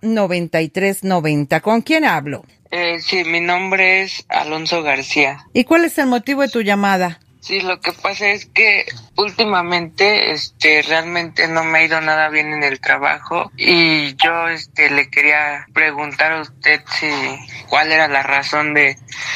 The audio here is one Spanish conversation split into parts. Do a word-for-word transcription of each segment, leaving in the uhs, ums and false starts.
noventa y tres noventa. ¿Con quién hablo? Eh, sí, mi nombre es Alonso García. ¿Y cuál es el motivo de tu llamada? Sí, lo que pasa es que últimamente, este, realmente no me ha ido nada bien en el trabajo y yo, este, le quería preguntar a usted si, cuál era la razón de,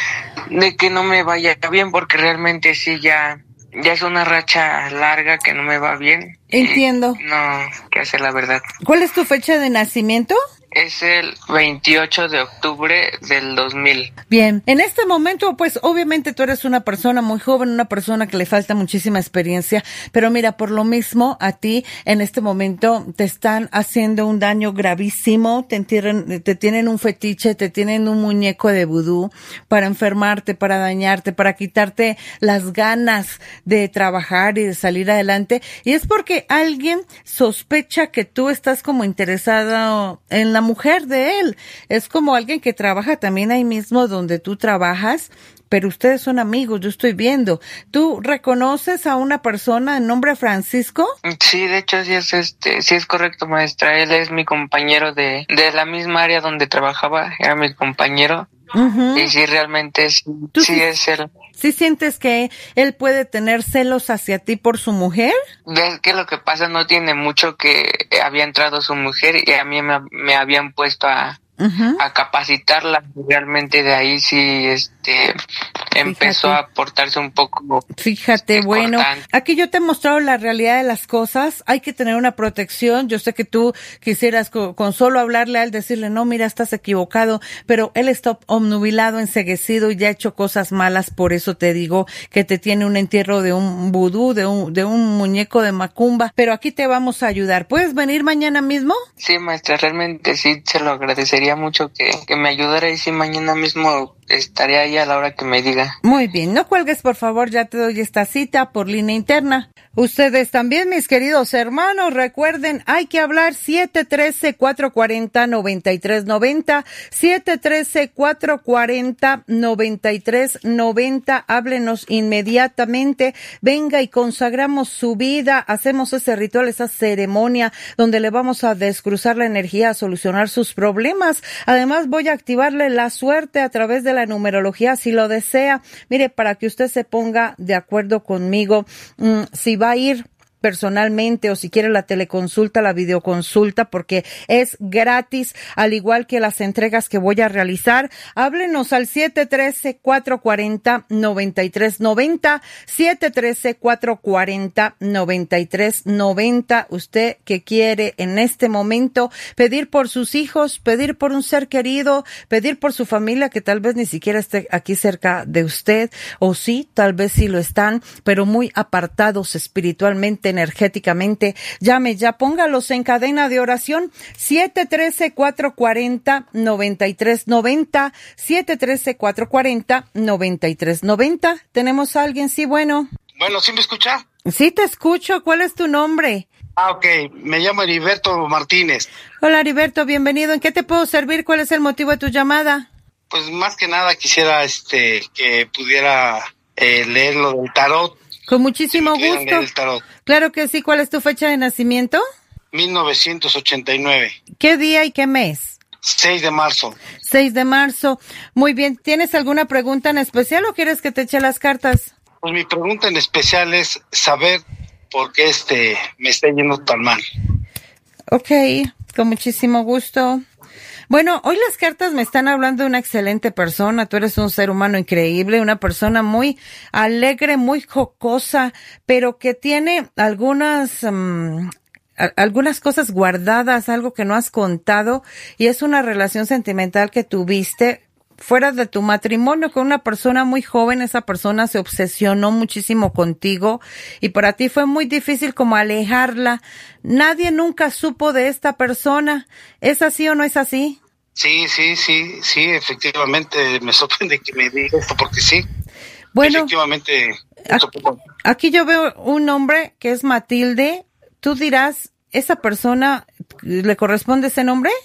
de que no me vaya bien, porque realmente sí ya, ya es una racha larga que no me va bien. Entiendo. No, qué hacer la verdad. ¿Cuál es tu fecha de nacimiento? Es el veintiocho de octubre del dos mil. Bien, en este momento, pues obviamente tú eres una persona muy joven, una persona que le falta muchísima experiencia, pero mira, por lo mismo a ti en este momento te están haciendo un daño gravísimo, te, entierran, te tienen un fetiche, te tienen un muñeco de vudú para enfermarte, para dañarte, para quitarte las ganas de trabajar y de salir adelante, y es porque alguien sospecha que tú estás como interesada en la mujer de él. Es como alguien que trabaja también ahí mismo donde tú trabajas, pero ustedes son amigos, yo estoy viendo. ¿Tú reconoces a una persona de nombre Francisco? Sí, de hecho sí es este, sí es correcto, maestra. Él es mi compañero de, de la misma área donde trabajaba, era mi compañero. Uh-huh. Y sí, realmente sí, sí, sí es él. ¿Sí sientes que él puede tener celos hacia ti por su mujer? Es que lo que pasa, no tiene mucho que había entrado su mujer y a mí me, me habían puesto a, uh-huh. a capacitarla. Realmente de ahí sí este empezó Fíjate. a portarse un poco. Fíjate, bueno, aquí yo te he mostrado la realidad de las cosas. Hay que tener una protección. Yo sé que tú quisieras con, con solo hablarle a él, decirle, no, mira, estás equivocado, pero él está obnubilado, enceguecido y ya ha hecho cosas malas. Por eso te digo que te tiene un entierro de un vudú, de un, de un muñeco de macumba, pero aquí te vamos a ayudar. ¿Puedes venir mañana mismo? Sí, maestra, realmente sí, se lo agradecería mucho que, que me ayudara y sí, mañana mismo estaré ahí a la hora que me diga. Muy bien, no cuelgues por favor, ya te doy esta cita por línea interna. Ustedes también, mis queridos hermanos, recuerden, hay que hablar siete uno tres, cuatro cuatro cero, nueve tres nueve cero, siete uno tres, cuatro cuatro cero, nueve tres nueve cero, háblenos inmediatamente, venga y consagramos su vida, hacemos ese ritual, esa ceremonia donde le vamos a descruzar la energía, a solucionar sus problemas. Además voy a activarle la suerte a través de la numerología si lo desea. Mire, para que usted se ponga de acuerdo conmigo, mmm, si va a ir personalmente o si quiere la teleconsulta, la videoconsulta, porque es gratis, al igual que las entregas que voy a realizar. Háblenos al siete uno tres, cuatro cuatro cero, nueve tres nueve cero, siete uno tres, cuatro cuatro cero, nueve tres nueve cero. Usted que quiere en este momento pedir por sus hijos, pedir por un ser querido, pedir por su familia que tal vez ni siquiera esté aquí cerca de usted, o sí, tal vez sí lo están, pero muy apartados espiritualmente, energéticamente, llame ya, póngalos en cadena de oración, siete uno tres, cuatro cuatro cero, nueve tres nueve cero, siete uno tres, cuatro cuatro cero, nueve tres nueve cero. ¿Tenemos a alguien? Sí, bueno. Bueno, ¿sí me escucha? Sí, te escucho. ¿Cuál es tu nombre? Ah, ok. Me llamo Heriberto Martínez. Hola, Heriberto, bienvenido. ¿En qué te puedo servir? ¿Cuál es el motivo de tu llamada? Pues más que nada quisiera este que pudiera eh, leer lo del tarot. Con muchísimo si gusto. El tarot. Claro que sí. ¿Cuál es tu fecha de nacimiento? mil novecientos ochenta y nueve. ¿Qué día y qué mes? seis de marzo. seis de marzo. Muy bien. ¿Tienes alguna pregunta en especial o quieres que te eche las cartas? Pues mi pregunta en especial es saber por qué este me está yendo tan mal. Ok, con muchísimo gusto. Bueno, hoy las cartas me están hablando de una excelente persona. Tú eres un ser humano increíble, una persona muy alegre, muy jocosa, pero que tiene algunas um, algunas cosas guardadas, algo que no has contado, y es una relación sentimental que tuviste fuera de tu matrimonio con una persona muy joven. Esa persona se obsesionó muchísimo contigo y para ti fue muy difícil como alejarla. Nadie nunca supo de esta persona. ¿Es así o no es así? Sí, sí, sí, sí, efectivamente me sorprende que me diga esto porque sí. Bueno, efectivamente. Aquí, aquí yo veo un nombre que es Matilde. Tú dirás, ¿esa persona le corresponde ese nombre?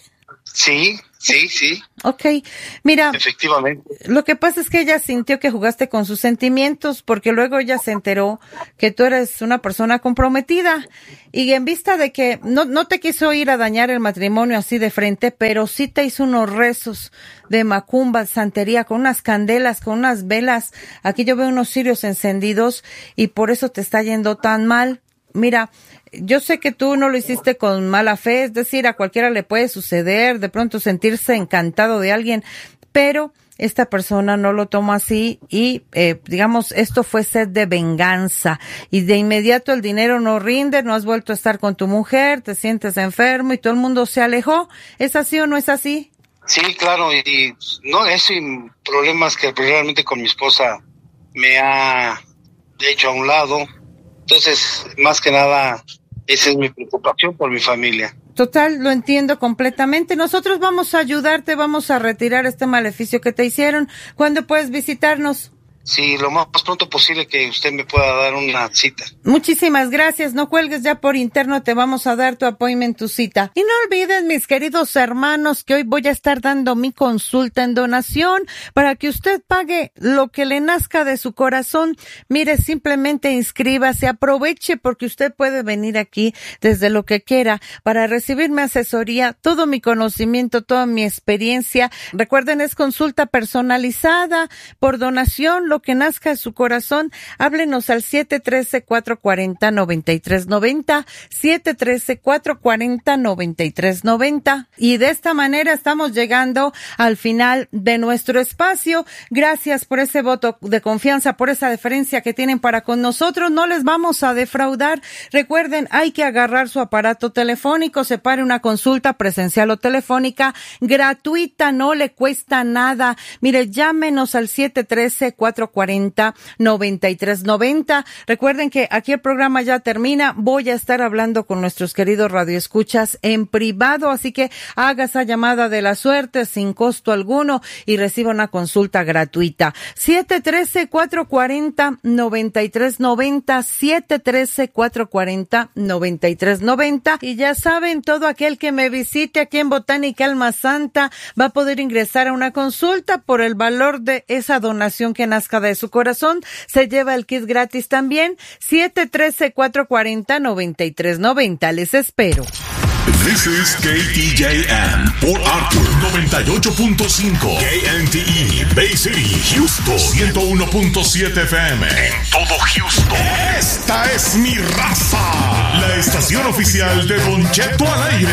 Sí, sí, sí. Okay, mira, efectivamente. Lo que pasa es que ella sintió que jugaste con sus sentimientos porque luego ella se enteró que tú eres una persona comprometida y en vista de que no, no te quiso ir a dañar el matrimonio así de frente, pero sí te hizo unos rezos de macumba, santería, con unas candelas, con unas velas. Aquí yo veo unos cirios encendidos y por eso te está yendo tan mal. Mira, yo sé que tú no lo hiciste con mala fe, es decir, a cualquiera le puede suceder, de pronto sentirse encantado de alguien, pero esta persona no lo tomó así y, eh, digamos, esto fue sed de venganza y de inmediato el dinero no rinde, no has vuelto a estar con tu mujer, te sientes enfermo y todo el mundo se alejó. ¿Es así o no es así? Sí, claro, y no, eso y problemas que realmente con mi esposa me ha hecho a un lado. Entonces, más que nada, esa es mi preocupación por mi familia. Total, lo entiendo completamente. Nosotros vamos a ayudarte, vamos a retirar este maleficio que te hicieron. ¿Cuándo puedes visitarnos? Sí, lo más pronto posible que usted me pueda dar una cita. Muchísimas gracias. No cuelgues, ya por interno te vamos a dar tu appointment, tu cita. Y no olviden, mis queridos hermanos, que hoy voy a estar dando mi consulta en donación para que usted pague lo que le nazca de su corazón. Mire, simplemente inscríbase, aproveche porque usted puede venir aquí desde lo que quiera para recibir mi asesoría, todo mi conocimiento, toda mi experiencia. Recuerden, es consulta personalizada por donación, lo que nazca de su corazón. Háblenos al siete uno tres, cuatro cuatro cero, nueve tres nueve cero, siete uno tres, cuatro cuatro cero, nueve tres nueve cero. Y de esta manera estamos llegando al final de nuestro espacio. Gracias por ese voto de confianza, por esa deferencia que tienen para con nosotros. No les vamos a defraudar. Recuerden, hay que agarrar su aparato telefónico, separe una consulta presencial o telefónica gratuita, no le cuesta nada. Mire, llámenos al siete uno tres, cuatro cuatro cero, nueve tres nueve cero. Recuerden que aquí el programa ya termina. Voy a estar hablando con nuestros queridos radioescuchas en privado, así que haga esa llamada de la suerte sin costo alguno y reciba una consulta gratuita. siete uno tres, cuatro cuatro cero, nueve tres nueve cero, siete uno tres, cuatro cuatro cero, nueve tres nueve cero. Y ya saben, todo aquel que me visite aquí en Botánica Alma Santa va a poder ingresar a una consulta por el valor de esa donación que nazca de su corazón. Se lleva el kit gratis también. siete uno tres, cuatro cuatro cero, nueve tres nueve cero. Les espero. This is K T J M Port Arthur noventa y ocho punto cinco, K N T E Bay City, Houston ciento uno punto siete F M en todo Houston. Esta es mi raza, la estación oficial de Don Cheto al aire.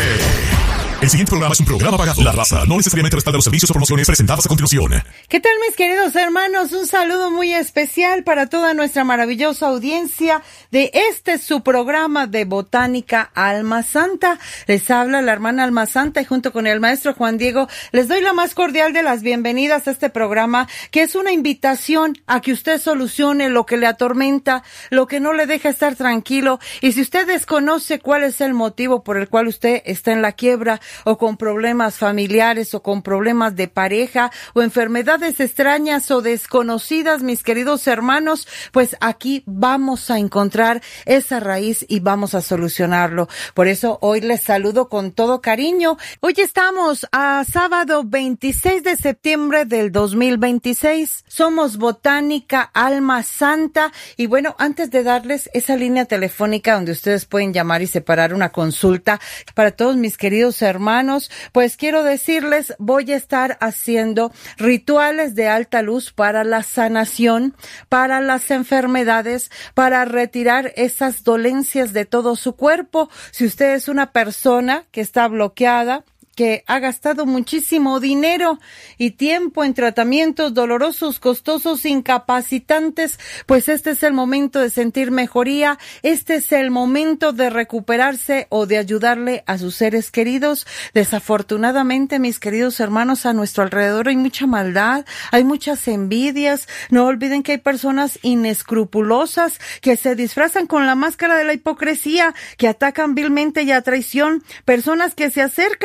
El siguiente programa es un programa pagado. La raza no necesariamente respalda los servicios o promociones presentadas a continuación. ¿Qué tal, mis queridos hermanos? Un saludo muy especial para toda nuestra maravillosa audiencia de este su programa de Botánica Alma Santa. Les habla la hermana Alma Santa y junto con el maestro Juan Diego les doy la más cordial de las bienvenidas a este programa, que es una invitación a que usted solucione lo que le atormenta, lo que no le deja estar tranquilo. Y si usted desconoce cuál es el motivo por el cual usted está en la quiebra, o con problemas familiares o con problemas de pareja o enfermedades extrañas o desconocidas, mis queridos hermanos, pues aquí vamos a encontrar esa raíz y vamos a solucionarlo. Por eso hoy les saludo con todo cariño. Hoy estamos a sábado veintiséis de septiembre del dos mil veintiséis. Somos Botánica Alma Santa y bueno, antes de darles esa línea telefónica donde ustedes pueden llamar y separar una consulta para todos mis queridos hermanos, Hermanos, pues quiero decirles, voy a estar haciendo rituales de alta luz para la sanación, para las enfermedades, para retirar esas dolencias de todo su cuerpo. Si usted es una persona que está bloqueada, que ha gastado muchísimo dinero y tiempo en tratamientos dolorosos, costosos, incapacitantes, pues este es el momento de sentir mejoría, este es el momento de recuperarse o de ayudarle a sus seres queridos. Desafortunadamente, mis queridos hermanos, a nuestro alrededor hay mucha maldad, hay muchas envidias. No olviden que hay personas inescrupulosas que se disfrazan con la máscara de la hipocresía, que atacan vilmente y a traición, personas que se acercan a nosotros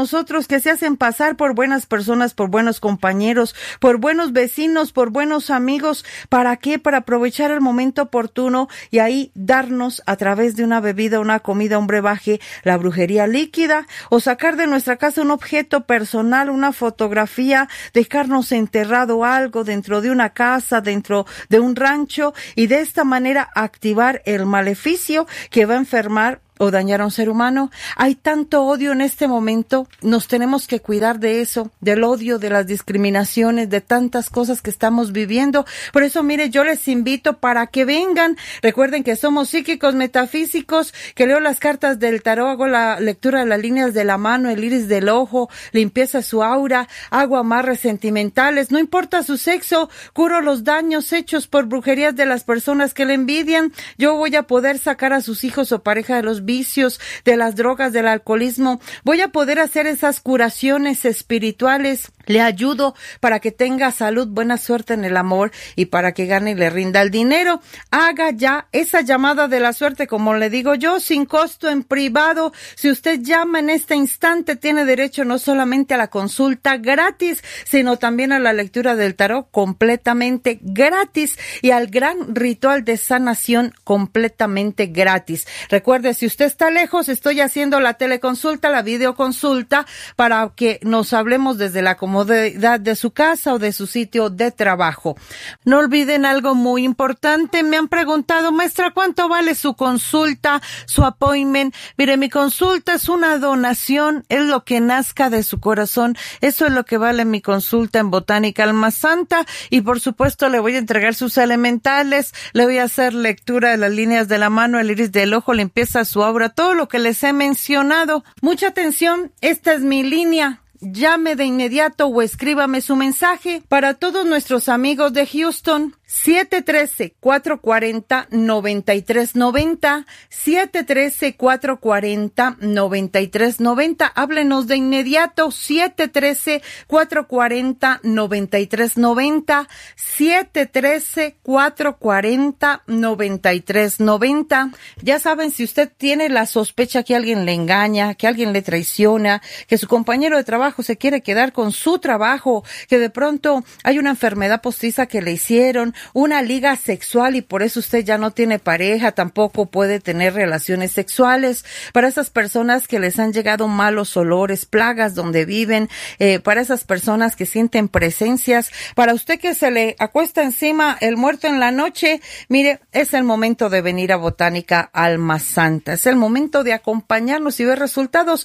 nosotros que se hacen pasar por buenas personas, por buenos compañeros, por buenos vecinos, por buenos amigos. ¿Para qué? Para aprovechar el momento oportuno y ahí darnos a través de una bebida, una comida, un brebaje, la brujería líquida, o sacar de nuestra casa un objeto personal, una fotografía, dejarnos enterrado algo dentro de una casa, dentro de un rancho, y de esta manera activar el maleficio que va a enfermar o dañar a un ser humano. Hay tanto odio en este momento, nos tenemos que cuidar de eso, del odio, de las discriminaciones, de tantas cosas que estamos viviendo. Por eso, mire, yo les invito para que vengan. Recuerden que somos psíquicos metafísicos, que leo las cartas del tarot, hago la lectura de las líneas de la mano, el iris del ojo, limpieza su aura, hago amarres sentimentales, no importa su sexo, curo los daños hechos por brujerías de las personas que le envidian. Yo voy a poder sacar a sus hijos o pareja de los vicios, de las drogas, del alcoholismo. Voy a poder hacer esas curaciones espirituales. Le ayudo para que tenga salud, buena suerte en el amor y para que gane y le rinda el dinero. Haga ya esa llamada de la suerte, como le digo yo, sin costo, en privado. Si usted llama en este instante, tiene derecho no solamente a la consulta gratis, sino también a la lectura del tarot completamente gratis y al gran ritual de sanación completamente gratis. Recuerde, si usted está lejos, estoy haciendo la teleconsulta, la videoconsulta, para que nos hablemos desde la comodidad de su casa o de su sitio de trabajo. No olviden algo muy importante. Me han preguntado, maestra, ¿cuánto vale su consulta, su appointment? Mire, mi consulta es una donación, es lo que nazca de su corazón. Eso es lo que vale mi consulta en Botánica Alma Santa. Y por supuesto le voy a entregar sus elementales, le voy a hacer lectura de las líneas de la mano, el iris del ojo, limpieza su aura, todo lo que les he mencionado. Mucha atención, esta es mi línea. Llame de inmediato o escríbame su mensaje. Para todos nuestros amigos de Houston, siete uno tres, cuatro cuatro cero, nueve tres nueve cero, siete uno tres, cuatro cuatro cero, nueve tres nueve cero. Háblenos de inmediato, siete uno tres, cuatro cuatro cero, nueve tres nueve cero, siete uno tres, cuatro cuatro cero, nueve tres nueve cero. Ya saben, si usted tiene la sospecha que alguien le engaña, que alguien le traiciona, que su compañero de trabajo se quiere quedar con su trabajo, que de pronto hay una enfermedad postiza que le hicieron, una liga sexual y por eso usted ya no tiene pareja, tampoco puede tener relaciones sexuales. Para esas personas que les han llegado malos olores, plagas donde viven, eh, para esas personas que sienten presencias, para usted que se le acuesta encima el muerto en la noche, mire, es el momento de venir a Botánica Alma Santa, es el momento de acompañarnos y ver resultados.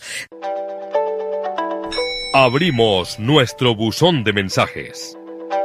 Abrimos nuestro buzón de mensajes.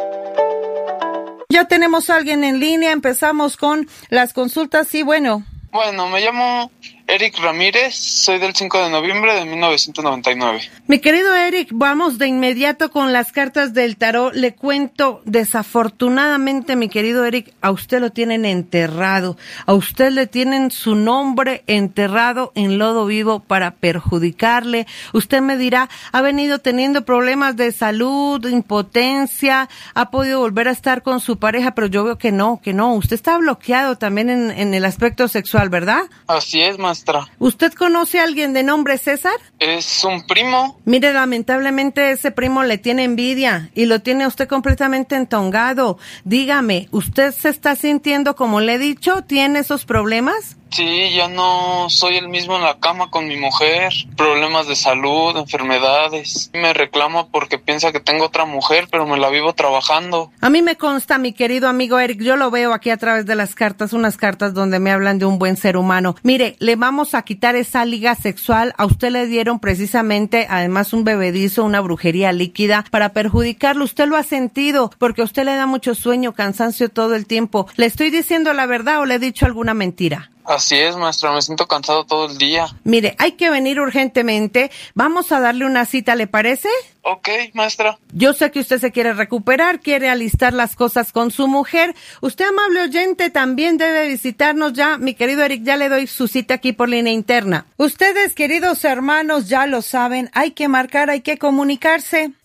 Ya tenemos a alguien en línea, empezamos con las consultas y bueno. Bueno, me llamo Eric Ramírez, soy del cinco de noviembre de mil novecientos noventa y nueve. Mi querido Eric, vamos de inmediato con las cartas del tarot. Le cuento, desafortunadamente, mi querido Eric, a usted lo tienen enterrado. A usted le tienen su nombre enterrado en lodo vivo para perjudicarle. Usted me dirá, ha venido teniendo problemas de salud, impotencia, ha podido volver a estar con su pareja, pero yo veo que no, que no. Usted está bloqueado también en, en el aspecto sexual, ¿verdad? Así es, maestra. ¿Usted conoce a alguien de nombre César? Es un primo. Mire, lamentablemente ese primo le tiene envidia y lo tiene usted completamente entongado. Dígame, ¿usted se está sintiendo como le he dicho? ¿Tiene esos problemas? Sí, ya no soy el mismo en la cama con mi mujer, problemas de salud, enfermedades. Me reclama porque piensa que tengo otra mujer, pero me la vivo trabajando. A mí me consta, mi querido amigo Eric, yo lo veo aquí a través de las cartas, unas cartas donde me hablan de un buen ser humano. Mire, le vamos a quitar esa liga sexual, a usted le dieron precisamente, además, un bebedizo, una brujería líquida para perjudicarlo. Usted lo ha sentido, porque a usted le da mucho sueño, cansancio todo el tiempo. ¿Le estoy diciendo la verdad o le he dicho alguna mentira? Así es, maestra, me siento cansado todo el día. Mire, hay que venir urgentemente. Vamos a darle una cita, ¿le parece? Ok, maestra. Yo sé que usted se quiere recuperar, quiere alistar las cosas con su mujer. Usted, amable oyente, también debe visitarnos ya. Mi querido Eric, ya le doy su cita aquí por línea interna. Ustedes, queridos hermanos, ya lo saben, hay que marcar, hay que comunicarse.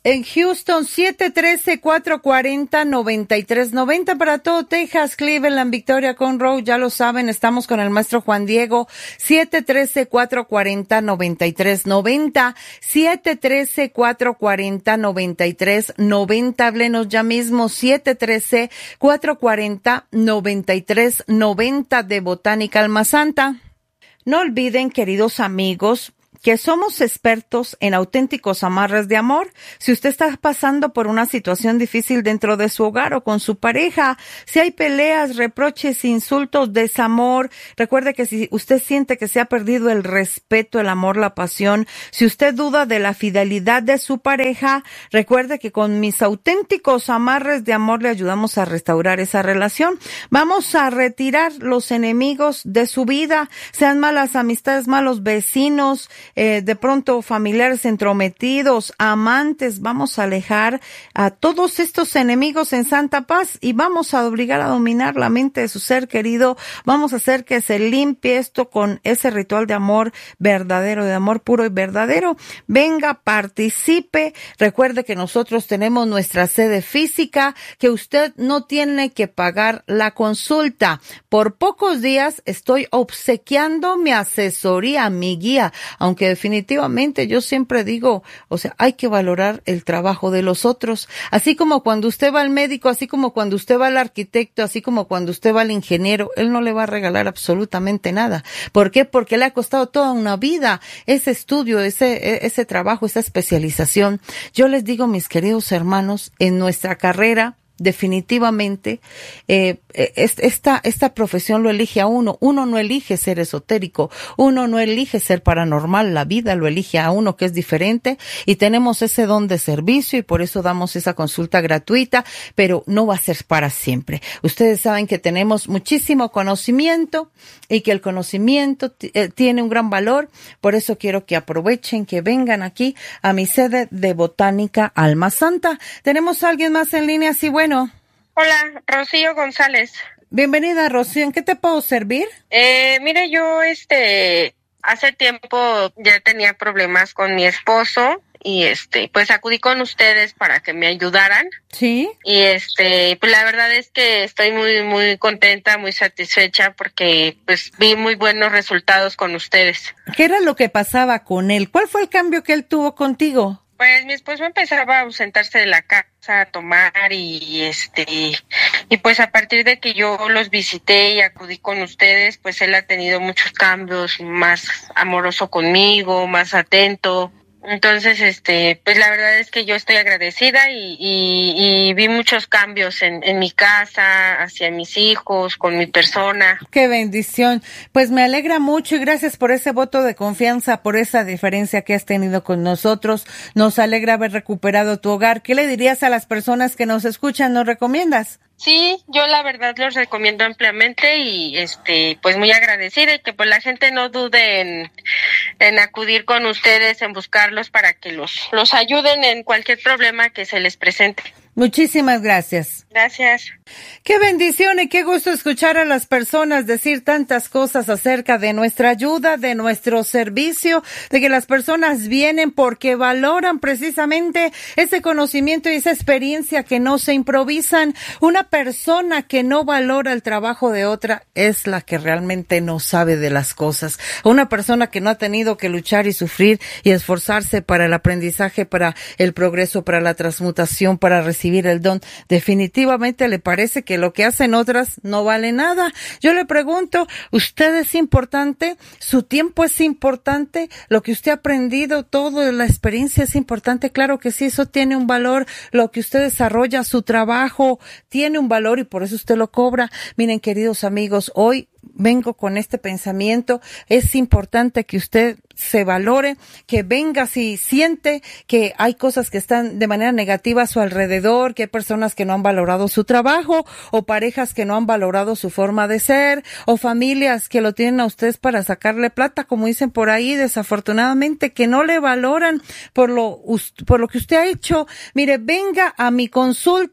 En Houston, siete uno tres, cuatro cuatro cero, nueve tres nueve cero. Para todo Texas, Cleveland, Victoria, Conroe, ya lo saben, estamos con el maestro Juan Diego. siete uno tres, cuatro cuatro cero, nueve tres nueve cero. siete uno tres, cuatro cuatro cero, nueve tres nueve cero. Háblenos ya mismo. siete uno tres, cuatro cuatro cero, nueve tres nueve cero de Botánica Alma Santa. No olviden, queridos amigos, que somos expertos en auténticos amarres de amor. Si usted está pasando por una situación difícil dentro de su hogar o con su pareja, si hay peleas, reproches, insultos, desamor, recuerde que si usted siente que se ha perdido el respeto, el amor, la pasión, si usted duda de la fidelidad de su pareja, recuerde que con mis auténticos amarres de amor le ayudamos a restaurar esa relación. Vamos a retirar los enemigos de su vida, sean malas amistades, malos vecinos, Eh, de pronto familiares entrometidos, amantes. Vamos a alejar a todos estos enemigos en santa paz y vamos a obligar a dominar la mente de su ser querido. Vamos a hacer que se limpie esto con ese ritual de amor verdadero, de amor puro y verdadero. Venga, participe. Recuerde que nosotros tenemos nuestra sede física, que usted no tiene que pagar la consulta. Por pocos días estoy obsequiando mi asesoría, mi guía, aunque definitivamente yo siempre digo, o sea, hay que valorar el trabajo de los otros. Así como cuando usted va al médico, así como cuando usted va al arquitecto, así como cuando usted va al ingeniero, él no le va a regalar absolutamente nada. ¿Por qué? Porque le ha costado toda una vida ese estudio, ese, ese trabajo, esa especialización. Yo les digo, mis queridos hermanos, en nuestra carrera, definitivamente, eh, esta, esta profesión lo elige a uno. Uno no elige ser esotérico, uno no elige ser paranormal, la vida lo elige a uno, que es diferente, y tenemos ese don de servicio y por eso damos esa consulta gratuita, pero no va a ser para siempre. Ustedes saben que tenemos muchísimo conocimiento y que el conocimiento t- eh, tiene un gran valor, por eso quiero que aprovechen, que vengan aquí a mi sede de Botánica Alma Santa. ¿Tenemos a alguien más en línea? Sí, bueno. Bueno. Hola, Rocío González. Bienvenida, Rocío. ¿En qué te puedo servir? Eh, mire, yo este hace tiempo ya tenía problemas con mi esposo y este pues acudí con ustedes para que me ayudaran. Sí. Y este pues la verdad es que estoy muy muy contenta, muy satisfecha porque pues vi muy buenos resultados con ustedes. ¿Qué era lo que pasaba con él? ¿Cuál fue el cambio que él tuvo contigo? Pues mi esposo empezaba a ausentarse de la casa, a tomar y este y pues a partir de que yo los visité y acudí con ustedes, pues él ha tenido muchos cambios, más amoroso conmigo, más atento. Entonces, este, pues la verdad es que yo estoy agradecida y, y, y vi muchos cambios en, en mi casa, hacia mis hijos, con mi persona. Qué bendición. Pues me alegra mucho y gracias por ese voto de confianza, por esa diferencia que has tenido con nosotros. Nos alegra haber recuperado tu hogar. ¿Qué le dirías a las personas que nos escuchan? ¿Nos recomiendas? Sí, yo la verdad los recomiendo ampliamente y este pues muy agradecida y que pues la gente no dude en, en acudir con ustedes, en buscarlos para que los los ayuden en cualquier problema que se les presente. Muchísimas gracias. Gracias. Qué bendición y qué gusto escuchar a las personas decir tantas cosas acerca de nuestra ayuda, de nuestro servicio, de que las personas vienen porque valoran precisamente ese conocimiento y esa experiencia que no se improvisan. Una persona que no valora el trabajo de otra es la que realmente no sabe de las cosas. Una persona que no ha tenido que luchar y sufrir y esforzarse para el aprendizaje, para el progreso, para la transmutación, para recibir el don, definitivamente le parece que lo que hacen otras no vale nada. Yo le pregunto, ¿usted es importante? ¿Su tiempo es importante? ¿Lo que usted ha aprendido, toda la experiencia es importante? Claro que sí, eso tiene un valor. Lo que usted desarrolla, su trabajo, tiene un valor y por eso usted lo cobra. Miren, queridos amigos, hoy vengo con este pensamiento. Es importante que usted se valore, que venga si siente que hay cosas que están de manera negativa a su alrededor, que hay personas que no han valorado su trabajo, o parejas que no han valorado su forma de ser, o familias que lo tienen a ustedes para sacarle plata, como dicen por ahí, desafortunadamente, que no le valoran por lo, por lo que usted ha hecho. Mire, venga a mi consulta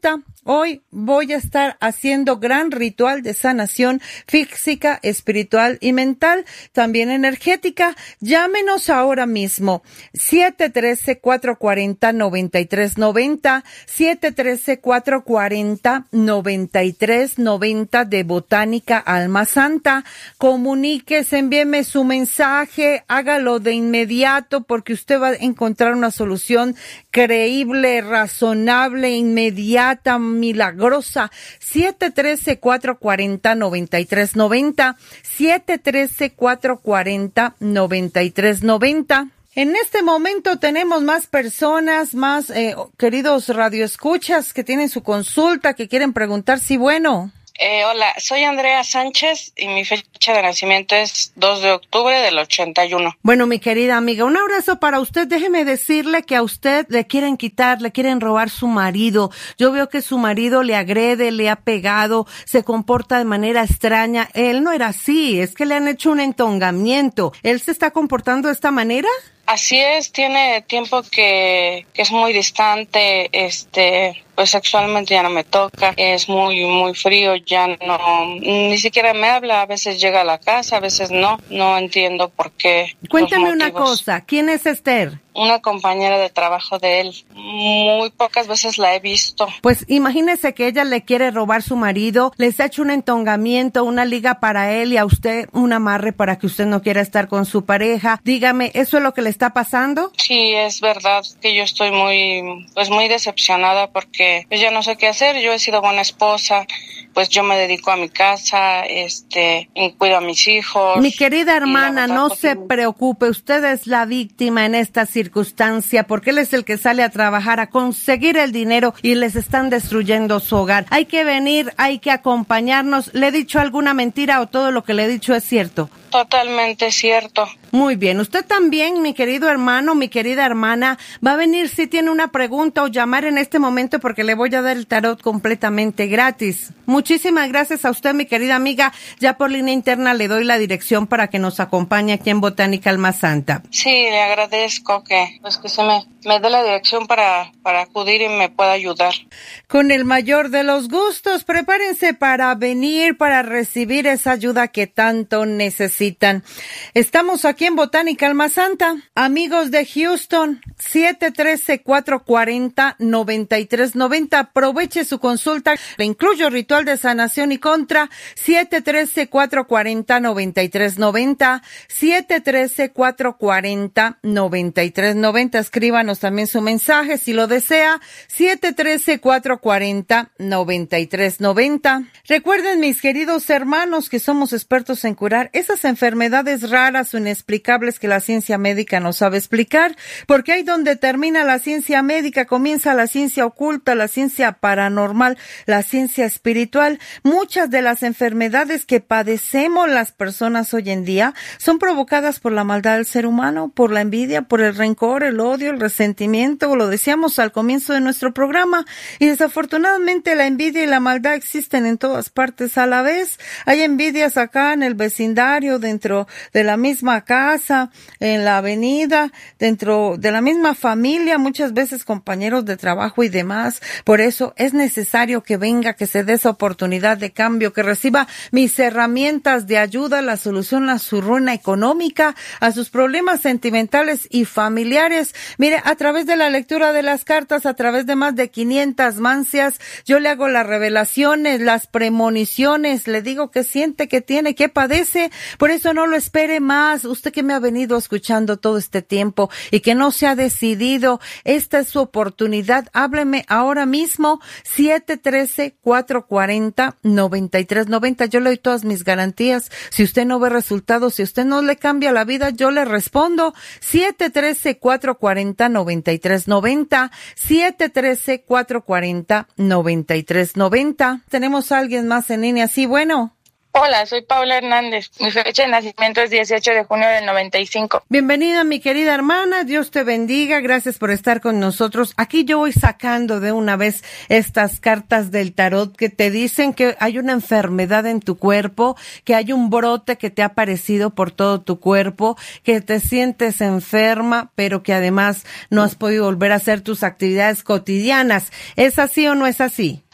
Hoy voy a estar haciendo gran ritual de sanación física, espiritual y mental, también energética. Llámenos ahora mismo, siete uno tres, cuatro cuatro cero, nueve tres nueve cero, siete uno tres, cuatro cuatro cero, nueve tres nueve cero de Botánica Alma Santa. Comuníquese, envíeme su mensaje, hágalo de inmediato porque usted va a encontrar una solución creíble, razonable, inmediata, milagrosa. siete uno tres, cuatro cuatro cero, nueve tres nueve cero, siete uno tres, cuatro cuatro cero, nueve tres nueve cero. En este momento tenemos más personas, más eh, queridos radioescuchas que tienen su consulta, que quieren preguntar si bueno. Eh, hola, soy Andrea Sánchez y mi fecha de nacimiento es dos de octubre del ochenta y uno. Bueno, mi querida amiga, un abrazo para usted. Déjeme decirle que a usted le quieren quitar, le quieren robar su marido. Yo veo que su marido le agrede, le ha pegado, se comporta de manera extraña. Él no era así, es que le han hecho un entongamiento. ¿Él se está comportando de esta manera? Así es, tiene tiempo que, que es muy distante, este, pues sexualmente ya no me toca, es muy, muy frío, ya no, ni siquiera me habla, a veces llega a la casa, a veces no, no entiendo por qué. Cuéntame una cosa, ¿quién es Esther? Una compañera de trabajo de él, muy pocas veces la he visto. Pues imagínese que ella le quiere robar su marido, les ha hecho un entongamiento, una liga para él y a usted un amarre para que usted no quiera estar con su pareja. Dígame, ¿eso es lo que le está pasando? Sí, es verdad que yo estoy muy, pues muy decepcionada porque pues ya no sé qué hacer. Yo he sido buena esposa, pues yo me dedico a mi casa, este, y cuido a mis hijos. Mi querida hermana, no se preocupe, usted es la víctima en esta circunstancia porque él es el que sale a trabajar, a conseguir el dinero y les están destruyendo su hogar. Hay que venir, hay que acompañarnos. ¿Le he dicho alguna mentira o todo lo que le he dicho es cierto? Totalmente cierto. Muy bien. Usted también, mi querido hermano, mi querida hermana, va a venir si tiene una pregunta o llamar en este momento porque le voy a dar el tarot completamente gratis. Muchísimas gracias a usted, mi querida amiga. Ya por línea interna le doy la dirección para que nos acompañe aquí en Botánica Alma Santa. Sí, le agradezco que, pues que se me, me dé la dirección para, para acudir y me pueda ayudar. Con el mayor de los gustos, prepárense para venir, para recibir esa ayuda que tanto necesitan. Estamos aquí en Botánica Alma Santa. Amigos de Houston, siete uno tres, cuatro cuatro cero, nueve tres nueve cero. Aproveche su consulta. Le incluyo ritual de sanación y contra. siete uno tres, cuatro cuatro cero, nueve tres nueve cero. siete uno tres, cuatro cuatro cero, nueve tres nueve cero. Escríbanos también su mensaje si lo desea. siete uno tres, cuatro cuatro cero, nueve tres nueve cero. Recuerden, mis queridos hermanos, que somos expertos en curar esas enfermedades raras o inexplicables que la ciencia médica no sabe explicar, porque ahí donde termina la ciencia médica comienza la ciencia oculta, la ciencia paranormal, la ciencia espiritual. Muchas de las enfermedades que padecemos las personas hoy en día son provocadas por la maldad del ser humano, por la envidia, por el rencor, el odio, el resentimiento, lo decíamos al comienzo de nuestro programa, y desafortunadamente la envidia y la maldad existen en todas partes a la vez. Hay envidias acá en el vecindario, dentro de la misma casa, en la avenida, dentro de la misma familia, muchas veces compañeros de trabajo y demás. Por eso es necesario que venga, que se dé esa oportunidad de cambio, que reciba mis herramientas de ayuda, la solución a su ruina económica, a sus problemas sentimentales y familiares. Mire, a través de la lectura de las cartas, a través de más de quinientas mancias, yo le hago las revelaciones, las premoniciones, le digo qué siente, qué tiene, qué padece. Por eso no lo espere más. Usted que me ha venido escuchando todo este tiempo y que no se ha decidido, esta es su oportunidad. Hábleme ahora mismo, siete uno tres, cuatro cuatro cero, nueve tres nueve cero. Yo le doy todas mis garantías. Si usted no ve resultados, si usted no le cambia la vida, yo le respondo. siete uno tres, cuatro cuatro cero, nueve tres nueve cero, siete uno tres, cuatro cuatro cero, nueve tres nueve cero. Tenemos a alguien más en línea. Sí, bueno. Hola, soy Paula Hernández. Mi fecha de nacimiento es dieciocho de junio del noventa y cinco. Bienvenida, mi querida hermana. Dios te bendiga. Gracias por estar con nosotros. Aquí yo voy sacando de una vez estas cartas del tarot que te dicen que hay una enfermedad en tu cuerpo, que hay un brote que te ha aparecido por todo tu cuerpo, que te sientes enferma, pero que además no has podido volver a hacer tus actividades cotidianas. ¿Es así o no es así?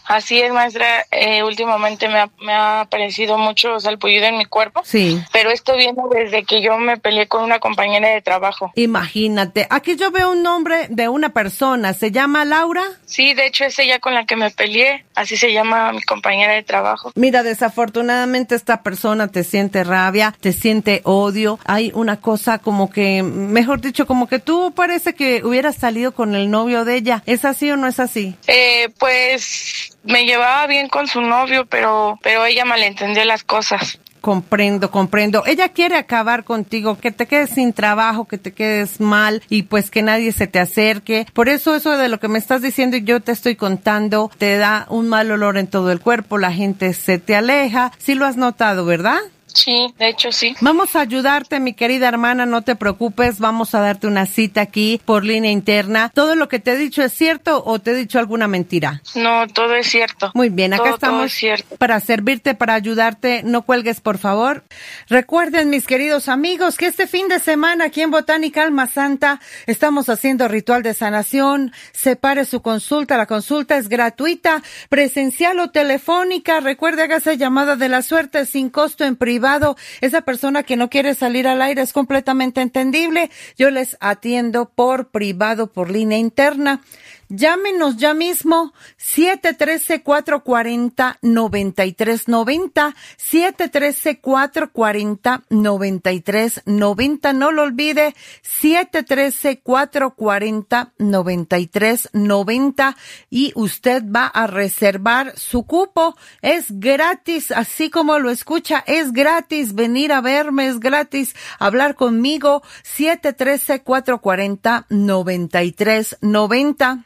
Así es, maestra. Eh, últimamente me ha, me ha aparecido mucho salpullido en mi cuerpo. Sí. Pero esto viene desde que yo me peleé con una compañera de trabajo. Imagínate. Aquí yo veo un nombre de una persona. ¿Se llama Laura? Sí, de hecho es ella con la que me peleé. Así se llama mi compañera de trabajo. Mira, desafortunadamente esta persona te siente rabia, te siente odio. Hay una cosa como que, mejor dicho, como que tú parece que hubieras salido con el novio de ella. ¿Es así o no es así? Eh, pues me llevaba bien con su novio, pero, pero ella malentendió las cosas. Comprendo, comprendo. Ella quiere acabar contigo, que te quedes sin trabajo, que te quedes mal y pues que nadie se te acerque. Por eso eso de lo que me estás diciendo y yo te estoy contando, te da un mal olor en todo el cuerpo, la gente se te aleja. Sí lo has notado, ¿verdad? Sí, de hecho sí. Vamos a ayudarte, mi querida hermana, no te preocupes, vamos a darte una cita aquí por línea interna. ¿Todo lo que te he dicho es cierto o te he dicho alguna mentira? No, todo es cierto. Muy bien, acá todo, estamos todo es cierto. Para servirte, para ayudarte. No cuelgues, por favor. Recuerden, mis queridos amigos, que este fin de semana aquí en Botánica Alma Santa estamos haciendo ritual de sanación. Separe su consulta, la consulta es gratuita, presencial o telefónica. Recuerde, hágase llamada de la suerte sin costo en privado. Esa persona que no quiere salir al aire es completamente entendible. Yo les atiendo por privado, por línea interna. Llámenos ya mismo, siete uno tres, cuatro cuatro cero, nueve tres nueve cero, siete uno tres, cuatro cuatro cero, nueve tres nueve cero, no lo olvide, siete uno tres, cuatro cuatro cero, nueve tres nueve cero y usted va a reservar su cupo. Es gratis, así como lo escucha, es gratis venir a verme, es gratis hablar conmigo, siete uno tres, cuatro cuatro cero, nueve tres nueve cero.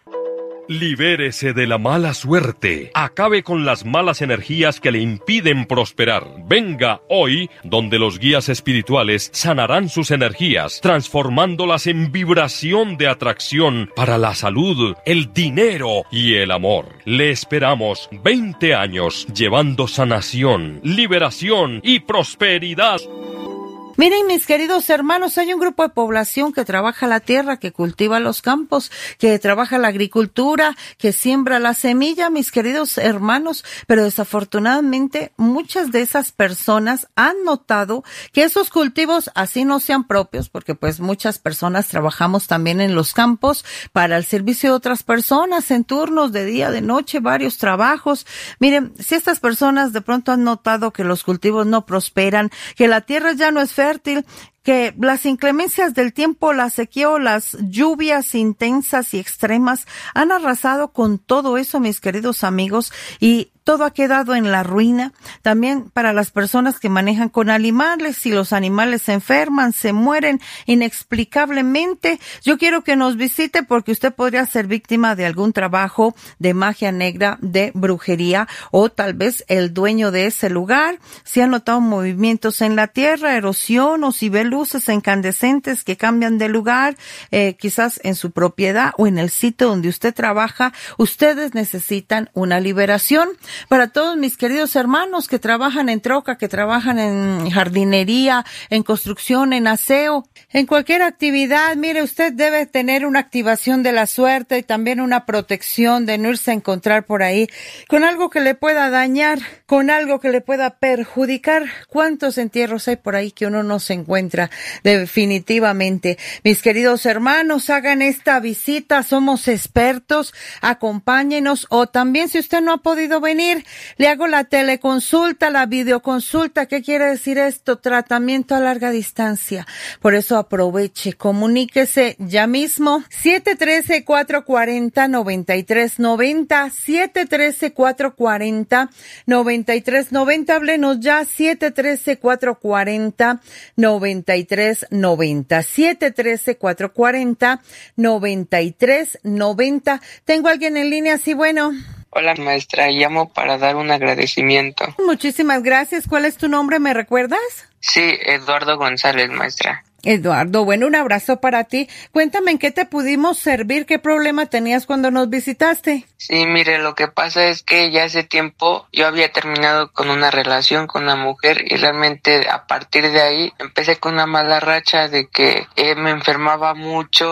Libérese de la mala suerte. Acabe con las malas energías que le impiden prosperar. Venga hoy, donde los guías espirituales sanarán sus energías, transformándolas en vibración de atracción para la salud, el dinero y el amor. Le esperamos veinte años llevando sanación, liberación y prosperidad. Miren, mis queridos hermanos, hay un grupo de población que trabaja la tierra, que cultiva los campos, que trabaja la agricultura, que siembra la semilla, mis queridos hermanos, pero desafortunadamente muchas de esas personas han notado que esos cultivos así no sean propios, porque pues muchas personas trabajamos también en los campos para el servicio de otras personas, en turnos de día, de noche, varios trabajos. Miren, si estas personas de pronto han notado que los cultivos no prosperan, que la tierra ya no es fértil, que las inclemencias del tiempo, la sequía o las lluvias intensas y extremas han arrasado con todo eso, mis queridos amigos, y todo ha quedado en la ruina. También para las personas que manejan con animales, si los animales se enferman, se mueren inexplicablemente. Yo quiero que nos visite porque usted podría ser víctima de algún trabajo de magia negra, de brujería, o tal vez el dueño de ese lugar. Si ha notado movimientos en la tierra, erosión, o si ve luces incandescentes que cambian de lugar, eh, quizás en su propiedad o en el sitio donde usted trabaja, ustedes necesitan una liberación. Para todos mis queridos hermanos que trabajan en troca, que trabajan en jardinería, en construcción, en aseo, en cualquier actividad, mire, usted debe tener una activación de la suerte y también una protección de no irse a encontrar por ahí con algo que le pueda dañar, con algo que le pueda perjudicar. ¿Cuántos entierros hay por ahí que uno no se encuentra? Definitivamente. Mis queridos hermanos, hagan esta visita, somos expertos, acompáñenos, o también si usted no ha podido venir, le hago la teleconsulta, la videoconsulta. ¿Qué quiere decir esto? Tratamiento a larga distancia. Por eso aproveche, comuníquese ya mismo. siete uno tres, cuatro cuatro cero, nueve tres nueve cero, siete uno tres, cuatro cuatro cero, nueve tres nueve cero. Háblenos ya, siete uno tres, cuatro cuatro cero, nueve tres nueve cero, siete uno tres, cuatro cuatro cero, nueve tres nueve cero. Tengo alguien en línea, sí, bueno. Hola, maestra, llamo para dar un agradecimiento. Muchísimas gracias. ¿Cuál es tu nombre? ¿Me recuerdas? Sí, Eduardo González, maestra. Eduardo, bueno, un abrazo para ti. Cuéntame, ¿en qué te pudimos servir? ¿Qué problema tenías cuando nos visitaste? Sí, mire, lo que pasa es que ya hace tiempo yo había terminado con una relación con una mujer y realmente a partir de ahí empecé con una mala racha de que eh, me enfermaba mucho, este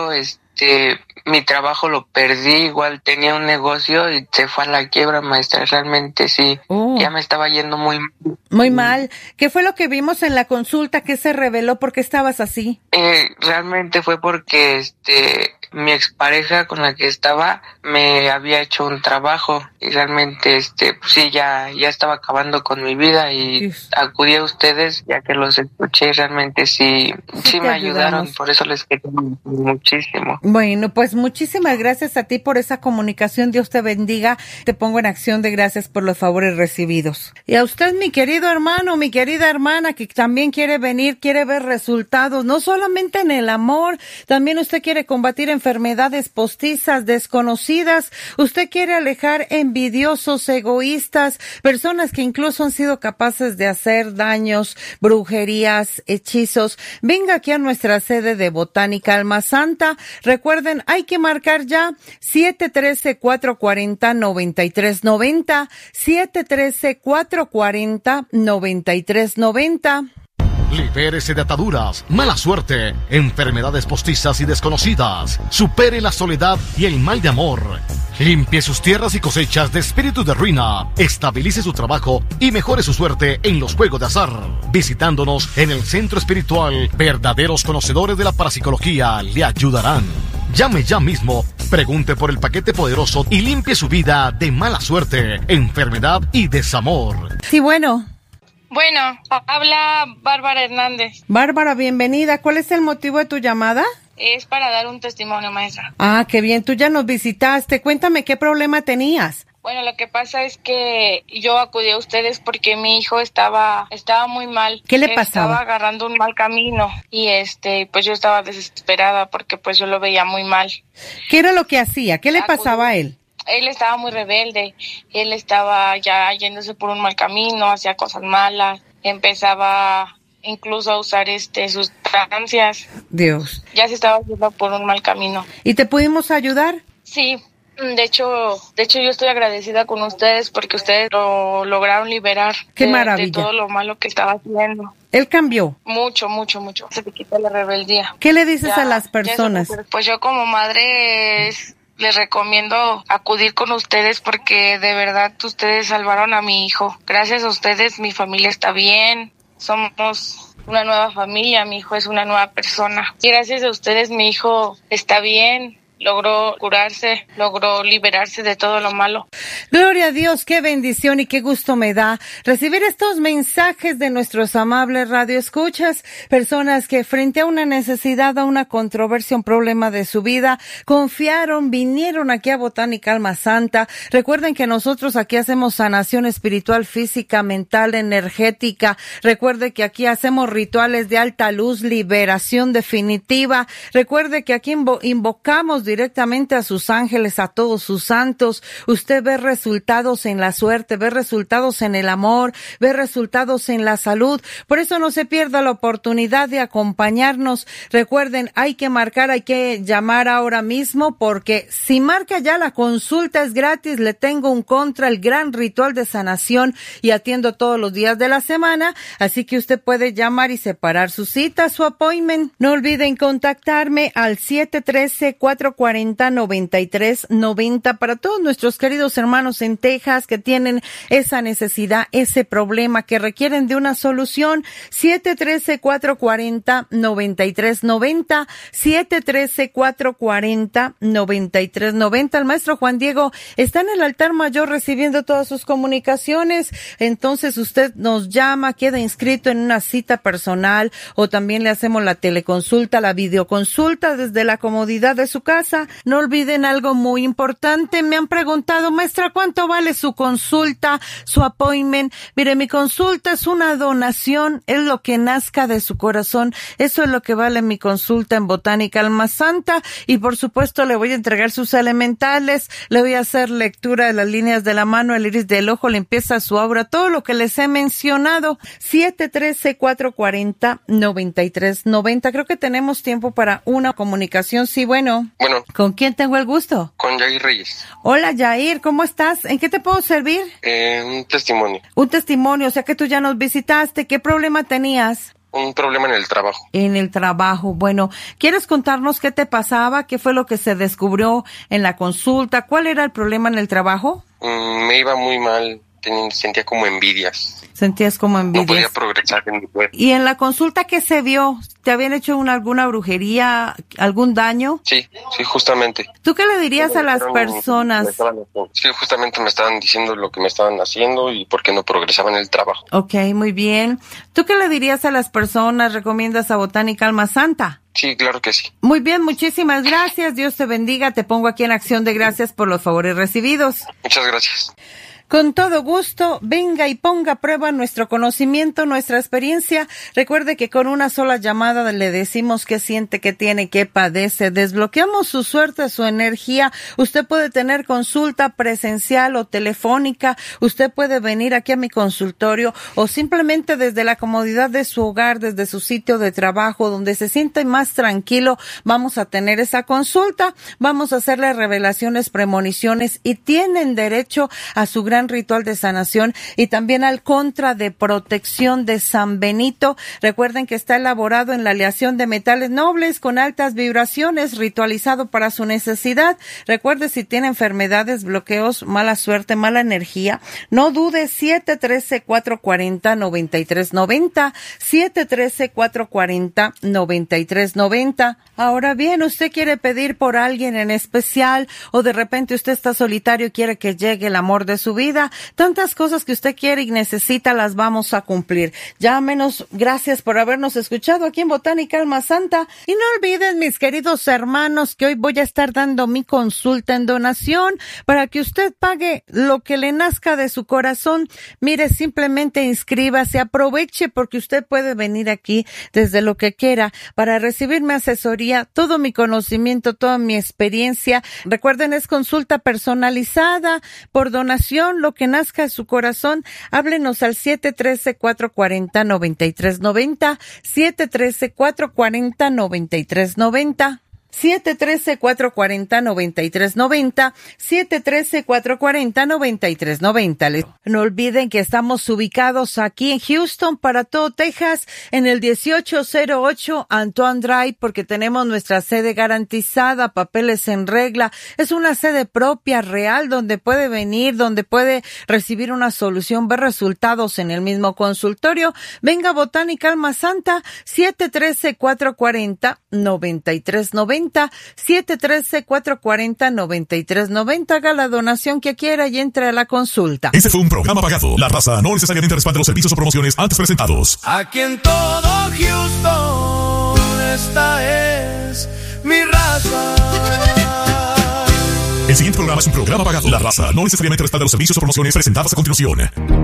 este, mi trabajo lo perdí, igual tenía un negocio y se fue a la quiebra, maestra, realmente sí, oh. ya me estaba yendo muy mal. Muy mal. ¿Qué fue lo que vimos en la consulta? ¿Qué se reveló? ¿Por qué estabas así? Eh, realmente fue porque, este, mi expareja con la que estaba me había hecho un trabajo y realmente, este, pues sí, ya, ya estaba acabando con mi vida y Dios. Acudí a ustedes ya que los escuché y realmente sí, sí, sí me ayudaron, ayudamos. Por eso les quiero muchísimo. Bueno, pues muchísimas gracias a ti por esa comunicación, Dios te bendiga, te pongo en acción de gracias por los favores recibidos. Y a usted, mi querido hermano, mi querida hermana, que también quiere venir, quiere ver resultados, no solamente en el amor, también usted quiere combatir enfermedades postizas, desconocidas, usted quiere alejar envidiosos, egoístas, personas que incluso han sido capaces de hacer daños, brujerías, hechizos. Venga aquí a nuestra sede de Botánica Alma Santa. Recuerden, hay que marcar ya siete uno tres, cuatro cuatro cero, nueve tres nueve cero, siete uno tres, cuatro cuatro cero, nueve tres nueve cero. Libérese de ataduras, mala suerte, enfermedades postizas y desconocidas. Supere la soledad y el mal de amor. Limpie sus tierras y cosechas de espíritus de ruina. Estabilice su trabajo y mejore su suerte en los juegos de azar. Visitándonos en el centro espiritual, verdaderos conocedores de la parapsicología le ayudarán. Llame ya mismo, pregunte por el paquete poderoso y limpie su vida de mala suerte, enfermedad y desamor. Sí, bueno. Bueno, habla Bárbara Hernández. Bárbara, bienvenida. ¿Cuál es el motivo de tu llamada? Es para dar un testimonio, maestra. Ah, qué bien. Tú ya nos visitaste. Cuéntame qué problema tenías. Bueno, lo que pasa es que yo acudí a ustedes porque mi hijo estaba estaba muy mal. ¿Qué le pasaba? Estaba agarrando un mal camino y este, pues yo estaba desesperada porque pues yo lo veía muy mal. ¿Qué era lo que hacía? ¿Qué le acudí. pasaba a él? Él estaba muy rebelde, él estaba ya yéndose por un mal camino, hacía cosas malas, empezaba incluso a usar este sustancias. Dios. Ya se estaba yendo por un mal camino. ¿Y te pudimos ayudar? Sí, de hecho, de hecho yo estoy agradecida con ustedes porque ustedes lo lograron liberar. Qué de, maravilla. De todo lo malo que estaba haciendo. ¿Él cambió? Mucho, mucho, mucho. Se le quitó la rebeldía. ¿Qué le dices ya, a las personas? Pues yo como madre es... les recomiendo acudir con ustedes porque de verdad ustedes salvaron a mi hijo. Gracias a ustedes mi familia está bien, somos una nueva familia, mi hijo es una nueva persona. Y gracias a ustedes mi hijo está bien, logró curarse, logró liberarse de todo lo malo. Gloria a Dios, qué bendición y qué gusto me da recibir estos mensajes de nuestros amables radioescuchas, personas que frente a una necesidad, a una controversia, un problema de su vida, confiaron, vinieron aquí a Botánica Alma Santa. Recuerden que nosotros aquí hacemos sanación espiritual, física, mental, energética. Recuerde que aquí hacemos rituales de alta luz, liberación definitiva. Recuerde que aquí invo- invocamos directamente a sus ángeles, a todos sus santos. Usted ve resultados en la suerte, ve resultados en el amor, ve resultados en la salud. Por eso no se pierda la oportunidad de acompañarnos. Recuerden, hay que marcar, hay que llamar ahora mismo, porque si marca ya la consulta es gratis. Le tengo un contra, el gran ritual de sanación, y atiendo todos los días de la semana. Así que usted puede llamar y separar su cita, su appointment. No olviden contactarme al siete uno tres, cuatro cuatro cero, nueve tres nueve cero para todos nuestros queridos hermanos en Texas que tienen esa necesidad, ese problema, que requieren de una solución. siete uno tres, cuatro cuatro cero, nueve tres nueve cero, siete uno tres, cuatro cuatro cero, nueve tres nueve cero. El maestro Juan Diego está en el altar mayor recibiendo todas sus comunicaciones. Entonces usted nos llama, queda inscrito en una cita personal, o también le hacemos la teleconsulta, la videoconsulta desde la comodidad de su casa. No olviden algo muy importante. Me han preguntado, maestra, ¿cuánto vale su consulta, su appointment? Mire, mi consulta es una donación, es lo que nazca de su corazón. Eso es lo que vale mi consulta en Botánica Alma Santa. Y por supuesto le voy a entregar sus elementales, le voy a hacer lectura de las líneas de la mano, el iris del ojo, limpieza su aura, todo lo que les he mencionado. siete uno tres, cuatro cuatro cero, nueve tres nueve cero. Creo que tenemos tiempo para una comunicación. Sí, bueno. Bueno. ¿Con quién tengo el gusto? Con Yair Reyes. Hola, Yair, ¿cómo estás? ¿En qué te puedo servir? Eh, un testimonio. Un testimonio, o sea que tú ya nos visitaste. ¿Qué problema tenías? un problema en el trabajo. En el trabajo. Bueno, ¿quieres contarnos qué te pasaba? ¿Qué fue lo que se descubrió en la consulta? ¿Cuál era el problema en el trabajo? Mm, me iba muy mal, tenía, sentía como envidias. Sentías como envidias. No podía progresar en mi cuerpo. ¿Y en la consulta qué se vio? ¿Te habían hecho una, alguna brujería, algún daño? Sí, sí, justamente. ¿Tú qué le dirías a las personas? Estaban, sí, justamente me estaban diciendo lo que me estaban haciendo y por qué no progresaba en el trabajo. Ok, muy bien. ¿Tú qué le dirías a las personas? ¿Recomiendas a Botánica Alma Santa? Sí, claro que sí. Muy bien, muchísimas gracias. Dios te bendiga. Te pongo aquí en acción de gracias por los favores recibidos. Muchas gracias. Con todo gusto, venga y ponga a prueba nuestro conocimiento, nuestra experiencia. Recuerde que con una sola llamada le decimos qué siente, qué tiene, qué padece. Desbloqueamos su suerte, su energía. Usted puede tener consulta presencial o telefónica. Usted puede venir aquí a mi consultorio o simplemente desde la comodidad de su hogar, desde su sitio de trabajo, donde se siente más tranquilo. Vamos a tener esa consulta. Vamos a hacerle revelaciones, premoniciones y tienen derecho a su gran ritual de sanación y también al contra de protección de San Benito. Recuerden que está elaborado en la aleación de metales nobles con altas vibraciones, ritualizado para su necesidad. Recuerde, si tiene enfermedades, bloqueos, mala suerte, mala energía, no dude. Siete uno tres, cuatro cuatro cero, nueve tres nueve cero, siete uno tres, cuatro cuatro cero, nueve tres nueve cero. Ahora bien, usted quiere pedir por alguien en especial o de repente usted está solitario y quiere que llegue el amor de su vida. Tantas cosas que usted quiere y necesita las vamos a cumplir. Llámenos. Gracias por habernos escuchado aquí en Botánica Alma Santa. Y no olviden, mis queridos hermanos, que hoy voy a estar dando mi consulta en donación para que usted pague lo que le nazca de su corazón. Mire, simplemente inscríbase, aproveche porque usted puede venir aquí desde lo que quiera para recibir mi asesoría, todo mi conocimiento, toda mi experiencia. Recuerden, es consulta personalizada por donación, lo que nazca de su corazón. Háblenos al siete uno tres, cuatro cuatro cero, nueve tres nueve cero, siete uno tres, cuatro cuatro cero, nueve tres nueve cero. siete uno tres, cuatro cuatro cero, nueve tres nueve cero, siete uno tres, cuatro cuatro cero, nueve tres nueve cero. No olviden que estamos ubicados aquí en Houston, para todo Texas, en el dieciocho cero ocho Antoine Drive, porque tenemos nuestra sede garantizada, papeles en regla. Es una sede propia, real, donde puede venir, donde puede recibir una solución, ver resultados en el mismo consultorio. Venga a Botánica Alma Santa, siete uno tres, cuatro cuatro cero, nueve tres nueve cero, siete uno tres, cuatro cuatro cero, nueve tres nueve cero. Haga la donación que quiera y entre a la consulta. Este fue un programa pagado. La raza no necesariamente respalda los servicios o promociones antes presentados. Aquí en todo Houston, esta es mi raza. El siguiente programa es un programa pagado. La raza no necesariamente respalda los servicios o promociones presentadas a continuación.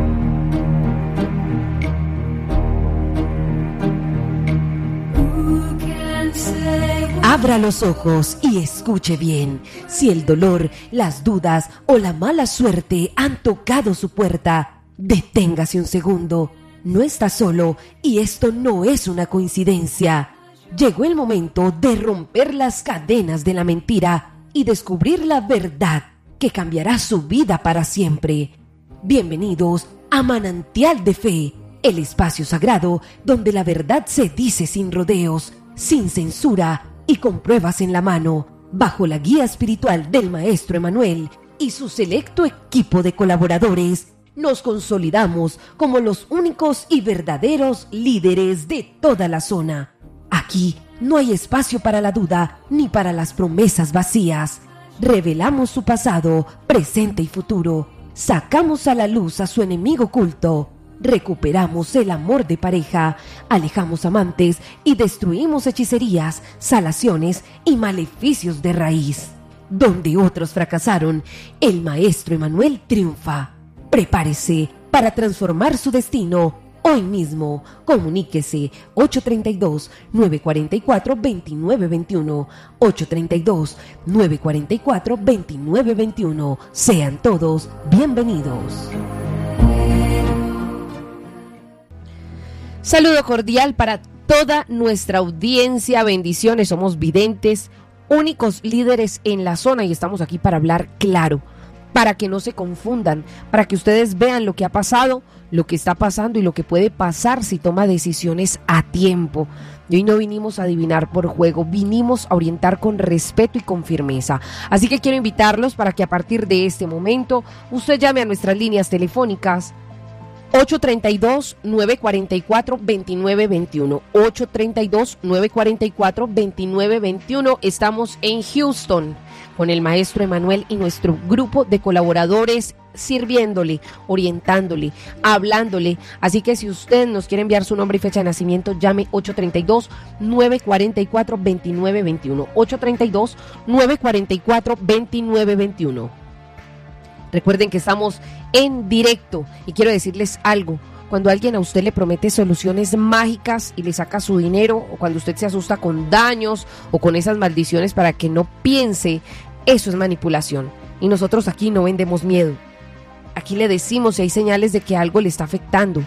Abra los ojos y escuche bien. Si el dolor, las dudas o la mala suerte han tocado su puerta, deténgase un segundo. No está solo y esto no es una coincidencia. Llegó el momento de romper las cadenas de la mentira y descubrir la verdad que cambiará su vida para siempre. Bienvenidos a Manantial de Fe, el espacio sagrado donde la verdad se dice sin rodeos, sin censura y con pruebas en la mano, bajo la guía espiritual del Maestro Emanuel y su selecto equipo de colaboradores. Nos consolidamos como los únicos y verdaderos líderes de toda la zona. Aquí no hay espacio para la duda ni para las promesas vacías. Revelamos su pasado, presente y futuro. Sacamos a la luz a su enemigo oculto. Recuperamos el amor de pareja, alejamos amantes y destruimos hechicerías, salaciones y maleficios de raíz. Donde otros fracasaron, el Maestro Emanuel triunfa. Prepárese para transformar su destino hoy mismo. Comuníquese ocho tres dos, nueve cuatro cuatro, dos nueve dos uno, ocho tres dos, nueve cuatro cuatro, dos nueve dos uno. Sean todos bienvenidos. Saludo cordial para toda nuestra audiencia, bendiciones, somos videntes, únicos líderes en la zona y estamos aquí para hablar claro. para que no se confundan, para que ustedes vean lo que ha pasado, lo que está pasando y lo que puede pasar si toma decisiones a tiempo. Y hoy no vinimos a adivinar por juego, vinimos a orientar con respeto y con firmeza. Así que quiero invitarlos para que a partir de este momento usted llame a nuestras líneas telefónicas ocho tres dos, nueve cuatro cuatro, dos nueve dos uno, ocho tres dos, nueve cuatro cuatro, dos nueve dos uno. Estamos en Houston con el maestro Emanuel y nuestro grupo de colaboradores sirviéndole, orientándole, hablándole. Así que si usted nos quiere enviar su nombre y fecha de nacimiento, llame ocho tres dos, nueve cuatro cuatro, dos nueve dos uno, ocho tres dos, nueve cuatro cuatro, dos nueve dos uno. Recuerden que estamos en directo y quiero decirles algo. Cuando alguien a usted le promete soluciones mágicas y le saca su dinero, o cuando usted se asusta con daños o con esas maldiciones para que no piense, eso es manipulación. Y nosotros aquí no vendemos miedo. Aquí le decimos si hay señales de que algo le está afectando.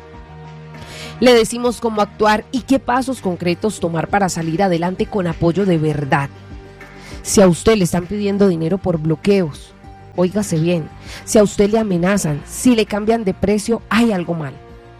Le decimos cómo actuar y qué pasos concretos tomar para salir adelante con apoyo de verdad. Si a usted le están pidiendo dinero por bloqueos, óigase bien, si a usted le amenazan, si le cambian de precio, hay algo mal.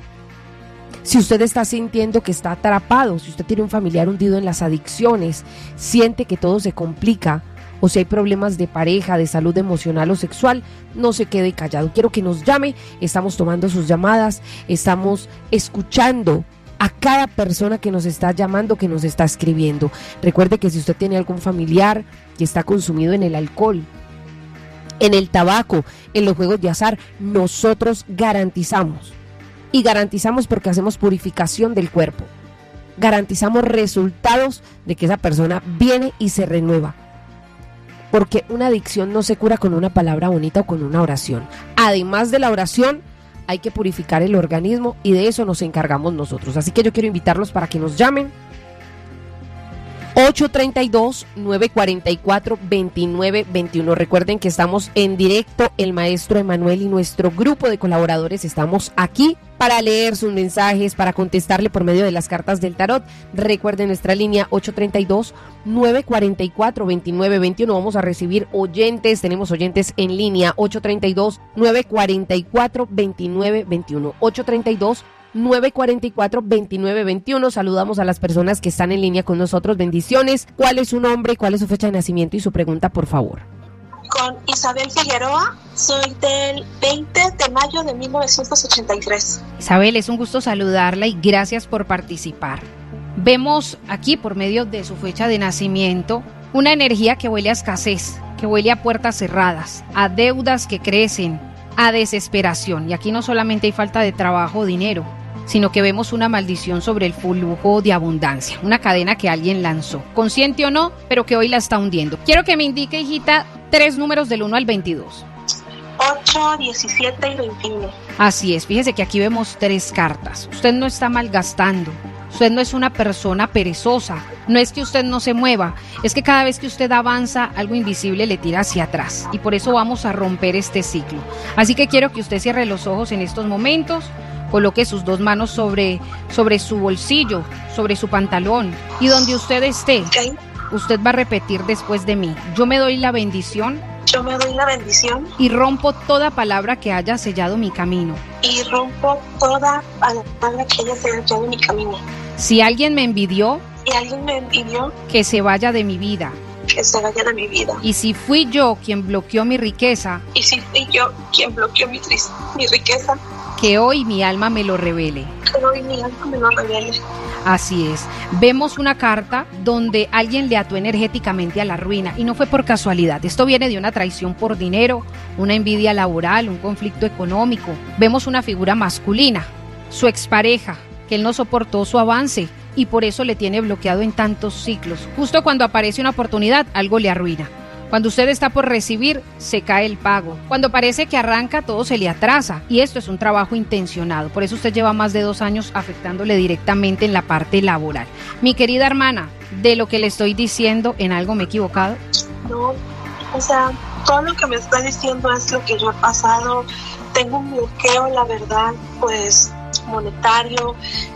Si usted está sintiendo que está atrapado, si usted tiene un familiar hundido en las adicciones, siente que todo se complica, o si hay problemas de pareja, de salud emocional o sexual, no se quede callado. Quiero que nos llame, estamos tomando sus llamadas, estamos escuchando a cada persona que nos está llamando, que nos está escribiendo. Recuerde que si usted tiene algún familiar que está consumido en el alcohol, en el tabaco, en los juegos de azar, nosotros garantizamos, y garantizamos porque hacemos purificación del cuerpo, garantizamos resultados de que esa persona viene y se renueva, porque una adicción no se cura con una palabra bonita o con una oración. Además de la oración, hay que purificar el organismo y de eso nos encargamos nosotros. Así que yo quiero invitarlos para que nos llamen ocho tres dos, nueve cuatro cuatro, dos nueve dos uno. Recuerden que estamos en directo, el maestro Emanuel y nuestro grupo de colaboradores estamos aquí para leer sus mensajes, para contestarle por medio de las cartas del tarot. Recuerden nuestra línea ocho tres dos, nueve cuatro cuatro, dos nueve dos uno. Vamos a recibir oyentes, tenemos oyentes en línea ocho tres dos, nueve cuatro cuatro, dos nueve dos uno, ocho tres dos, nueve cuatro cuatro, dos nueve dos uno. Saludamos a las personas que están en línea con nosotros. Bendiciones. ¿Cuál es su nombre? ¿Cuál es su fecha de nacimiento y su pregunta, por favor? Con Isabel Figueroa, soy del veinte de mayo de mil novecientos ochenta y tres. Isabel, es un gusto saludarla y gracias por participar. Vemos aquí, por medio de su fecha de nacimiento, una energía que huele a escasez, que huele a puertas cerradas, a deudas que crecen, a desesperación. Y aquí no solamente hay falta de trabajo o dinero, sino que vemos una maldición sobre el flujo de abundancia, una cadena que alguien lanzó, consciente o no, pero que hoy la está hundiendo. Quiero que me indique, hijita, tres números del uno al veintidós. ocho, diecisiete y veintiuno. Así es, fíjese que aquí vemos tres cartas. Usted no está malgastando, usted no es una persona perezosa, no es que usted no se mueva, es que cada vez que usted avanza, algo invisible le tira hacia atrás y por eso vamos a romper este ciclo. Así que quiero que usted cierre los ojos en estos momentos, coloque sus dos manos sobre, sobre su bolsillo, sobre su pantalón y donde usted esté, usted va a repetir después de mí: yo me doy la bendición. Yo me doy la bendición. Y rompo toda palabra que haya sellado mi camino. Y rompo toda palabra que haya sellado mi camino. Si alguien me envidió. Si alguien me envidió. Que se vaya de mi vida. Que se vaya de mi vida. Y si fui yo quien bloqueó mi riqueza. Y si fui yo quien bloqueó mi, mi riqueza. Que hoy mi alma me lo revele. Que hoy mi alma me lo revele. Así es. Vemos una carta donde alguien le ató energéticamente a la ruina y no fue por casualidad. Esto viene de una traición por dinero, una envidia laboral, un conflicto económico. Vemos una figura masculina, su expareja, que él no soportó su avance y por eso le tiene bloqueado en tantos ciclos. Justo cuando aparece una oportunidad, algo le arruina. Cuando usted está por recibir, se cae el pago. Cuando parece que arranca, todo se le atrasa. Y esto es un trabajo intencionado. Por eso usted lleva más de dos años afectándole directamente en la parte laboral. Mi querida hermana, de lo que le estoy diciendo, ¿en algo me he equivocado? No, o sea, todo lo que me está diciendo es lo que yo he pasado. Tengo un bloqueo, la verdad, pues monetario.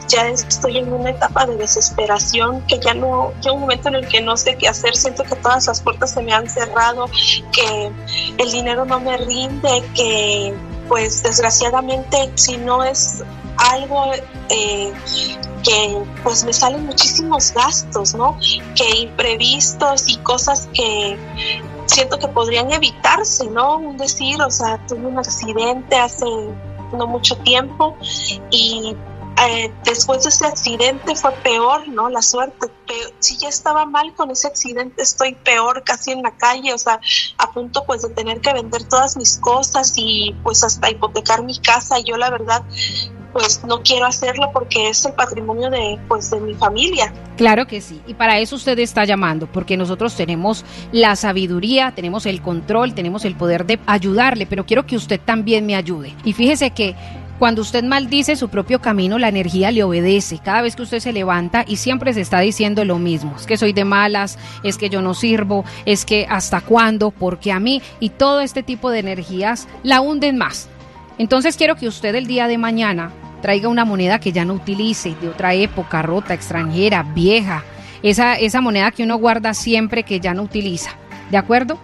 ya estoy en una etapa de desesperación, que ya no, ya un momento en el que no sé qué hacer, siento que todas las puertas se me han cerrado, que el dinero no me rinde, que pues desgraciadamente si no es algo eh, que pues me salen muchísimos gastos, ¿no? Que imprevistos y cosas que siento que podrían evitarse, ¿no? Un decir, o sea, tuve un accidente hace no mucho tiempo y eh, después de ese accidente fue peor, ¿no? La suerte. Pero si ya estaba mal con ese accidente, estoy peor, casi en la calle, o sea, a punto pues de tener que vender todas mis cosas y pues hasta hipotecar mi casa. Y yo la verdad pues no quiero hacerlo porque es el patrimonio de pues de mi familia. Claro que sí, y para eso usted está llamando, porque nosotros tenemos la sabiduría, tenemos el control, tenemos el poder de ayudarle, pero quiero que usted también me ayude. Y fíjese que cuando usted maldice su propio camino, la energía le obedece. Cada vez que usted se levanta y siempre se está diciendo lo mismo. Es que soy de malas, es que yo no sirvo, es que hasta cuándo, porque a mí, y todo este tipo de energías la hunden más. Entonces quiero que usted el día de mañana traiga una moneda que ya no utilice, de otra época, rota, extranjera, vieja. Esa, esa moneda que uno guarda siempre que ya no utiliza. ¿De acuerdo?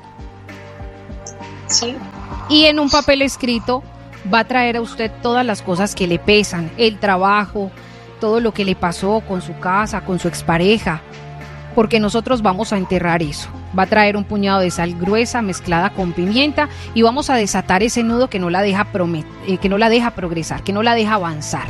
Sí. Y en un papel escrito va a traer a usted todas las cosas que le pesan, el trabajo, todo lo que le pasó con su casa, con su expareja, porque nosotros vamos a enterrar eso. Va a traer un puñado de sal gruesa mezclada con pimienta y vamos a desatar ese nudo que no la deja promet- eh, que no la deja progresar, que no la deja avanzar.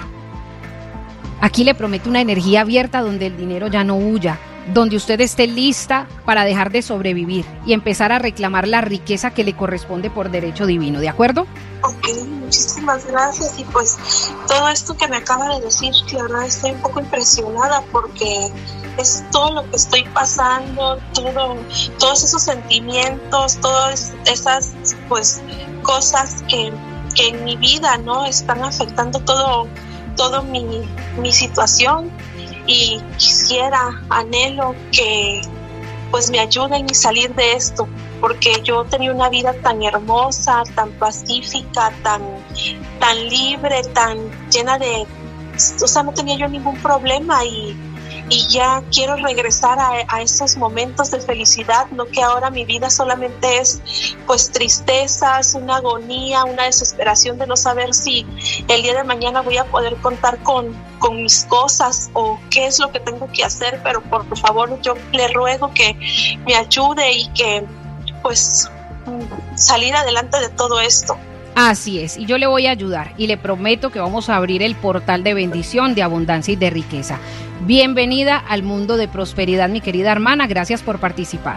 Aquí le prometo una energía abierta donde el dinero ya no huya, donde usted esté lista para dejar de sobrevivir y empezar a reclamar la riqueza que le corresponde por derecho divino, ¿de acuerdo? Ok, muchísimas gracias. Y pues todo esto que me acaba de decir, la verdad estoy un poco impresionada porque es todo lo que estoy pasando, todo, todos esos sentimientos, todas esas pues cosas que, que en mi vida, ¿no? Están afectando todo, todo mi, mi situación. Y quisiera, anhelo que pues me ayuden a salir de esto, porque yo tenía una vida tan hermosa, tan pacífica, tan, tan libre, tan llena de, o sea, no tenía yo ningún problema y, y ya quiero regresar a, a esos momentos de felicidad, no que ahora mi vida solamente es pues tristezas, una agonía, una desesperación de no saber si el día de mañana voy a poder contar con, con mis cosas o qué es lo que tengo que hacer, pero por, por favor yo le ruego que me ayude y que pues salir adelante de todo esto. Así es, y yo le voy a ayudar y le prometo que vamos a abrir el portal de bendición, de abundancia y de riqueza. Bienvenida al mundo de prosperidad, mi querida hermana, gracias por participar.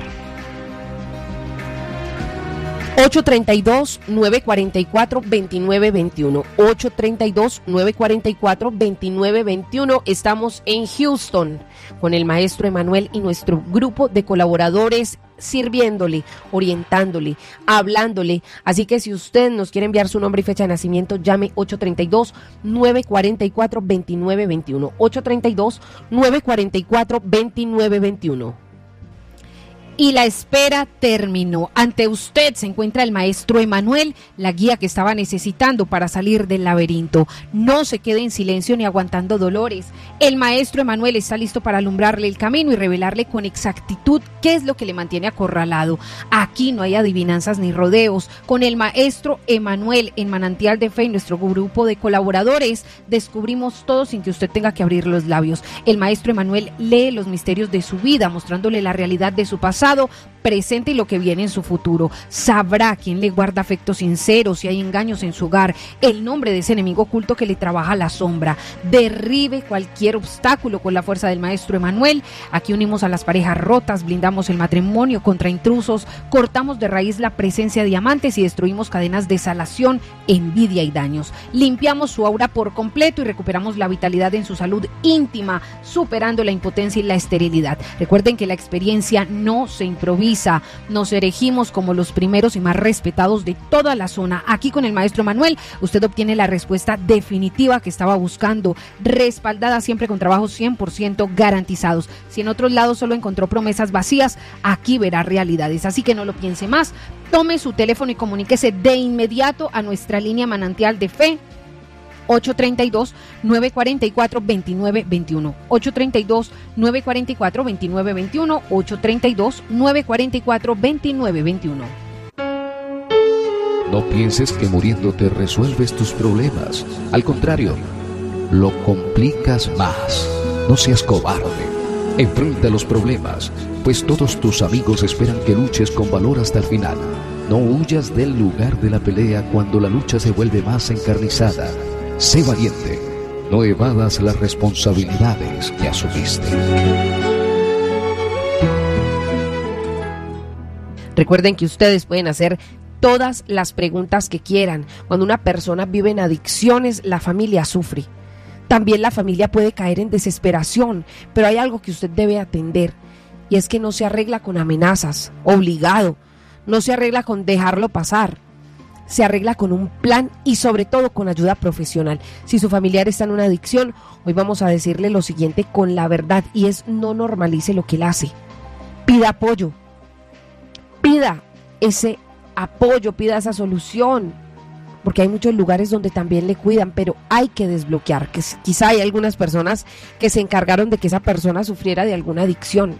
ocho tres dos, nueve cuatro cuatro, dos nueve dos uno, ocho tres dos, nueve cuatro cuatro, dos nueve dos uno. Estamos en Houston con el maestro Emanuel y nuestro grupo de colaboradores sirviéndole, orientándole, hablándole. Así que si usted nos quiere enviar su nombre y fecha de nacimiento, llame ocho tres dos, nueve cuatro cuatro, dos nueve dos uno, ocho tres dos, nueve cuatro cuatro, dos nueve dos uno. Y la espera terminó. Ante usted se encuentra el maestro Emanuel, la guía que estaba necesitando para salir del laberinto. No se quede en silencio ni aguantando dolores. El maestro Emanuel está listo para alumbrarle el camino y revelarle con exactitud qué es lo que le mantiene acorralado. Aquí no hay adivinanzas ni rodeos. Con el maestro Emanuel en Manantial de Fe y nuestro grupo de colaboradores descubrimos todo sin que usted tenga que abrir los labios. El maestro Emanuel lee los misterios de su vida, mostrándole la realidad de su pasado, presente y lo que viene en su futuro. Sabrá quién le guarda afectos sinceros, si hay engaños en su hogar, el nombre de ese enemigo oculto que le trabaja la sombra. Derribe cualquier obstáculo con la fuerza del maestro Emanuel. Aquí unimos a las parejas rotas, blindamos el matrimonio contra intrusos, cortamos de raíz la presencia de diamantes y destruimos cadenas de salación, envidia y daños. Limpiamos su aura por completo y recuperamos la vitalidad en su salud íntima, superando la impotencia y la esterilidad. Recuerden que la experiencia no se improvisa, nos erigimos como los primeros y más respetados de toda la zona. Aquí con el maestro Emanuel usted obtiene la respuesta definitiva que estaba buscando, respaldada siempre con trabajos cien por ciento garantizados. Si en otros lados solo encontró promesas vacías, aquí verá realidades. Así que no lo piense más, tome su teléfono y comuníquese de inmediato a nuestra línea Manantial de Fe ocho tres dos, nueve cuatro cuatro, dos nueve dos uno. ocho tres dos, nueve cuatro cuatro, dos nueve dos uno. ocho tres dos, nueve cuatro cuatro, dos nueve dos uno. No pienses que muriéndote resuelves tus problemas. Al contrario, lo complicas más. No seas cobarde. Enfrenta los problemas, pues todos tus amigos esperan que luches con valor hasta el final. No huyas del lugar de la pelea cuando la lucha se vuelve más encarnizada. Sé valiente. No evadas las responsabilidades que asumiste. Recuerden que ustedes pueden hacer todas las preguntas que quieran. Cuando una persona vive en adicciones, la familia sufre. También la familia puede caer en desesperación, pero hay algo que usted debe atender, y es que no se arregla con amenazas, obligado, no se arregla con dejarlo pasar, se arregla con un plan y sobre todo con ayuda profesional. Si su familiar está en una adicción, hoy vamos a decirle lo siguiente con la verdad, y es: no normalice lo que él hace. Pida apoyo, pida ese apoyo, pida esa solución, porque hay muchos lugares donde también le cuidan, pero hay que desbloquear, que quizá hay algunas personas que se encargaron de que esa persona sufriera de alguna adicción.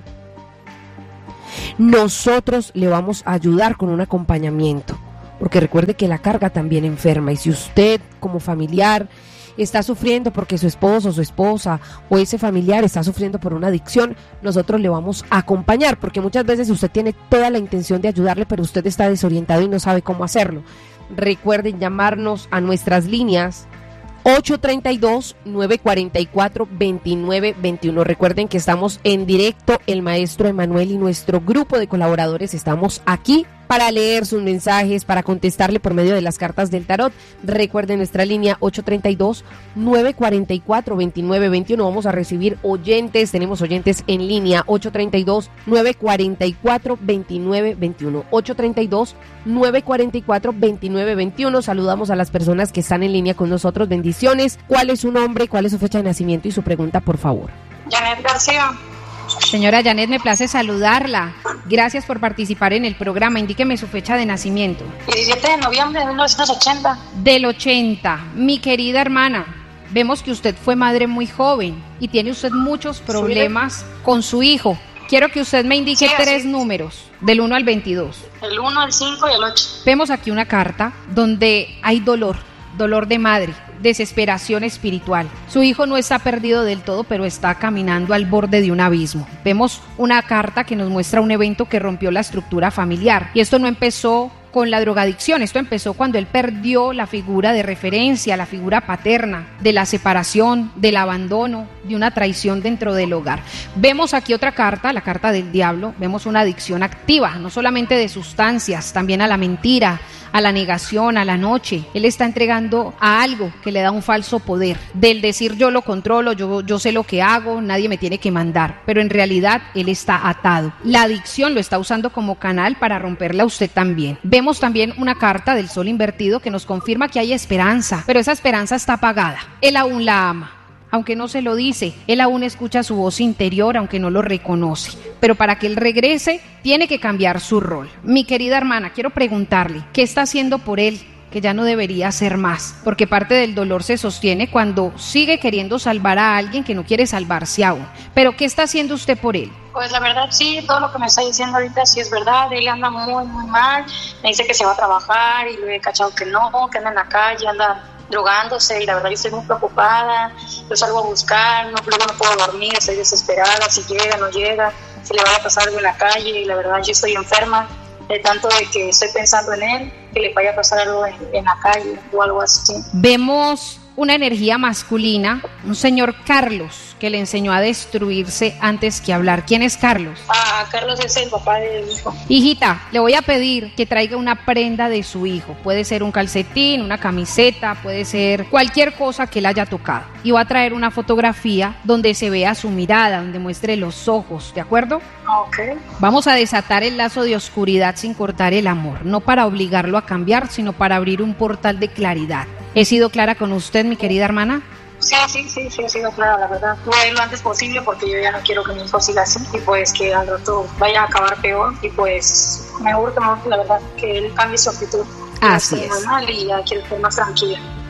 Nosotros le vamos a ayudar con un acompañamiento, porque recuerde que la carga también enferma, y si usted como familiar está sufriendo porque su esposo o su esposa o ese familiar está sufriendo por una adicción, nosotros le vamos a acompañar, porque muchas veces usted tiene toda la intención de ayudarle, pero usted está desorientado y no sabe cómo hacerlo. Recuerden llamarnos a nuestras líneas ocho tres dos, nueve cuatro cuatro, dos nueve dos uno. Recuerden que estamos en directo, el maestro Emanuel y nuestro grupo de colaboradores estamos aquí para leer sus mensajes, para contestarle por medio de las cartas del tarot. Recuerden nuestra línea ocho tres dos, nueve cuatro cuatro, dos nueve dos uno. Vamos a recibir oyentes, tenemos oyentes en línea ocho tres dos, nueve cuatro cuatro, dos nueve dos uno. ocho tres dos, nueve cuatro cuatro, dos nueve dos uno. Saludamos a las personas que están en línea con nosotros. Bendiciones. ¿Cuál es su nombre, cuál es su fecha de nacimiento y su pregunta, por favor? Janet García. Señora Janet, me place saludarla. Gracias por participar en el programa. Indíqueme su fecha de nacimiento. diecisiete de noviembre de mil novecientos ochenta. Del ochenta. Mi querida hermana, vemos que usted fue madre muy joven y tiene usted muchos problemas sí, con su hijo. Quiero que usted me indique sí, tres sí. números, del uno al veintidós. El uno, el cinco y el ocho. Vemos aquí una carta donde hay dolor, dolor de madre, desesperación espiritual. Su hijo no está perdido del todo, pero está caminando al borde de un abismo. Vemos una carta que nos muestra un evento que rompió la estructura familiar, y esto no empezó con la drogadicción, esto empezó cuando él perdió la figura de referencia, la figura paterna, de la separación, del abandono, de una traición dentro del hogar. Vemos aquí otra carta, la carta del diablo. Vemos una adicción activa, no solamente de sustancias, también a la mentira, a la negación, a la noche. Él está entregando a algo que le da un falso poder, del decir yo lo controlo, yo, yo sé lo que hago, nadie me tiene que mandar, pero en realidad él está atado. La adicción lo está usando como canal para romperla a usted también. Vemos también una carta del sol invertido que nos confirma que hay esperanza, pero esa esperanza está apagada. Él aún la ama, aunque no se lo dice. Él aún escucha su voz interior, aunque no lo reconoce. Pero para que él regrese, tiene que cambiar su rol. Mi querida hermana, quiero preguntarle, ¿qué está haciendo por él? Que ya no debería hacer más, porque parte del dolor se sostiene cuando sigue queriendo salvar a alguien que no quiere salvarse aún. Pero ¿qué está haciendo usted por él? Pues la verdad sí, todo lo que me está diciendo ahorita sí es verdad. Él anda muy muy mal, me dice que se va a trabajar y lo he cachado que no, que anda en la calle, anda drogándose, y la verdad yo estoy muy preocupada. Yo salgo a buscar, no, luego no puedo dormir, estoy desesperada, si llega, no llega, si le va a pasar algo en la calle, y la verdad yo estoy enferma de tanto de que estoy pensando en él, que le vaya a pasar algo en, en la calle o algo así. Vemos una energía masculina, un señor Carlos, que le enseñó a destruirse antes que hablar. ¿Quién es Carlos? Ah, Carlos es el papá de mi hijo. Hijita, le voy a pedir que traiga una prenda de su hijo. Puede ser un calcetín, una camiseta, puede ser cualquier cosa que él haya tocado. Y va a traer una fotografía donde se vea su mirada, donde muestre los ojos, ¿de acuerdo? Ok. Vamos a desatar el lazo de oscuridad sin cortar el amor, no para obligarlo a cambiar, sino para abrir un portal de claridad. ¿He sido clara con usted, mi querida hermana? Sí, sí, sí, sí, ha sido clara, la verdad. Voy a ir lo antes posible porque yo ya no quiero que mi hijo siga así y pues que al rato vaya a acabar peor, y pues me urge mucho, la verdad, que él cambie su actitud. Así es. Normal, y ya quiero estar más tranquila.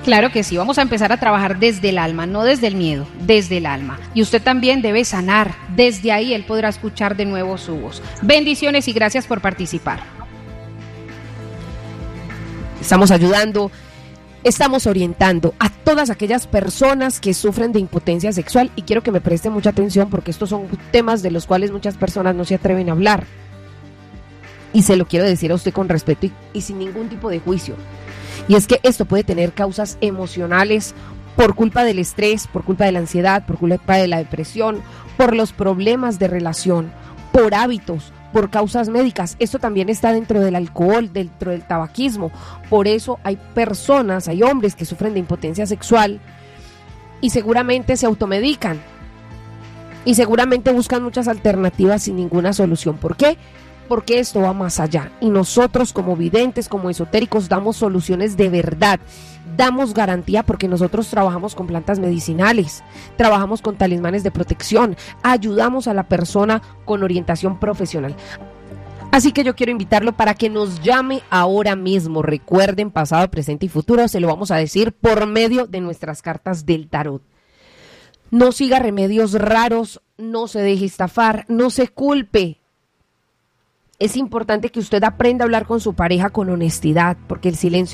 Claro que sí, vamos a empezar a trabajar desde el alma, no desde el miedo, desde el alma. Y usted también debe sanar, desde ahí él podrá escuchar de nuevo su voz. Bendiciones y gracias por participar. Estamos ayudando, estamos orientando a todas aquellas personas que sufren de impotencia sexual, y quiero que me presten mucha atención porque estos son temas de los cuales muchas personas no se atreven a hablar. Y se lo quiero decir a usted con respeto y, y sin ningún tipo de juicio. Y es que esto puede tener causas emocionales por culpa del estrés, por culpa de la ansiedad, por culpa de la depresión, por los problemas de relación, por hábitos, por causas médicas. Esto también está dentro del alcohol, dentro del tabaquismo. Por eso hay personas, hay hombres que sufren de impotencia sexual y seguramente se automedican. Y seguramente buscan muchas alternativas sin ninguna solución. ¿Por qué? Porque esto va más allá, y nosotros como videntes, como esotéricos, damos soluciones de verdad, damos garantía porque nosotros trabajamos con plantas medicinales, trabajamos con talismanes de protección, ayudamos a la persona con orientación profesional. Así que yo quiero invitarlo para que nos llame ahora mismo. Recuerden, pasado, presente y futuro, se lo vamos a decir por medio de nuestras cartas del tarot. No siga remedios raros, no se deje estafar, no se culpe. Es importante que usted aprenda a hablar con su pareja con honestidad, porque el silencio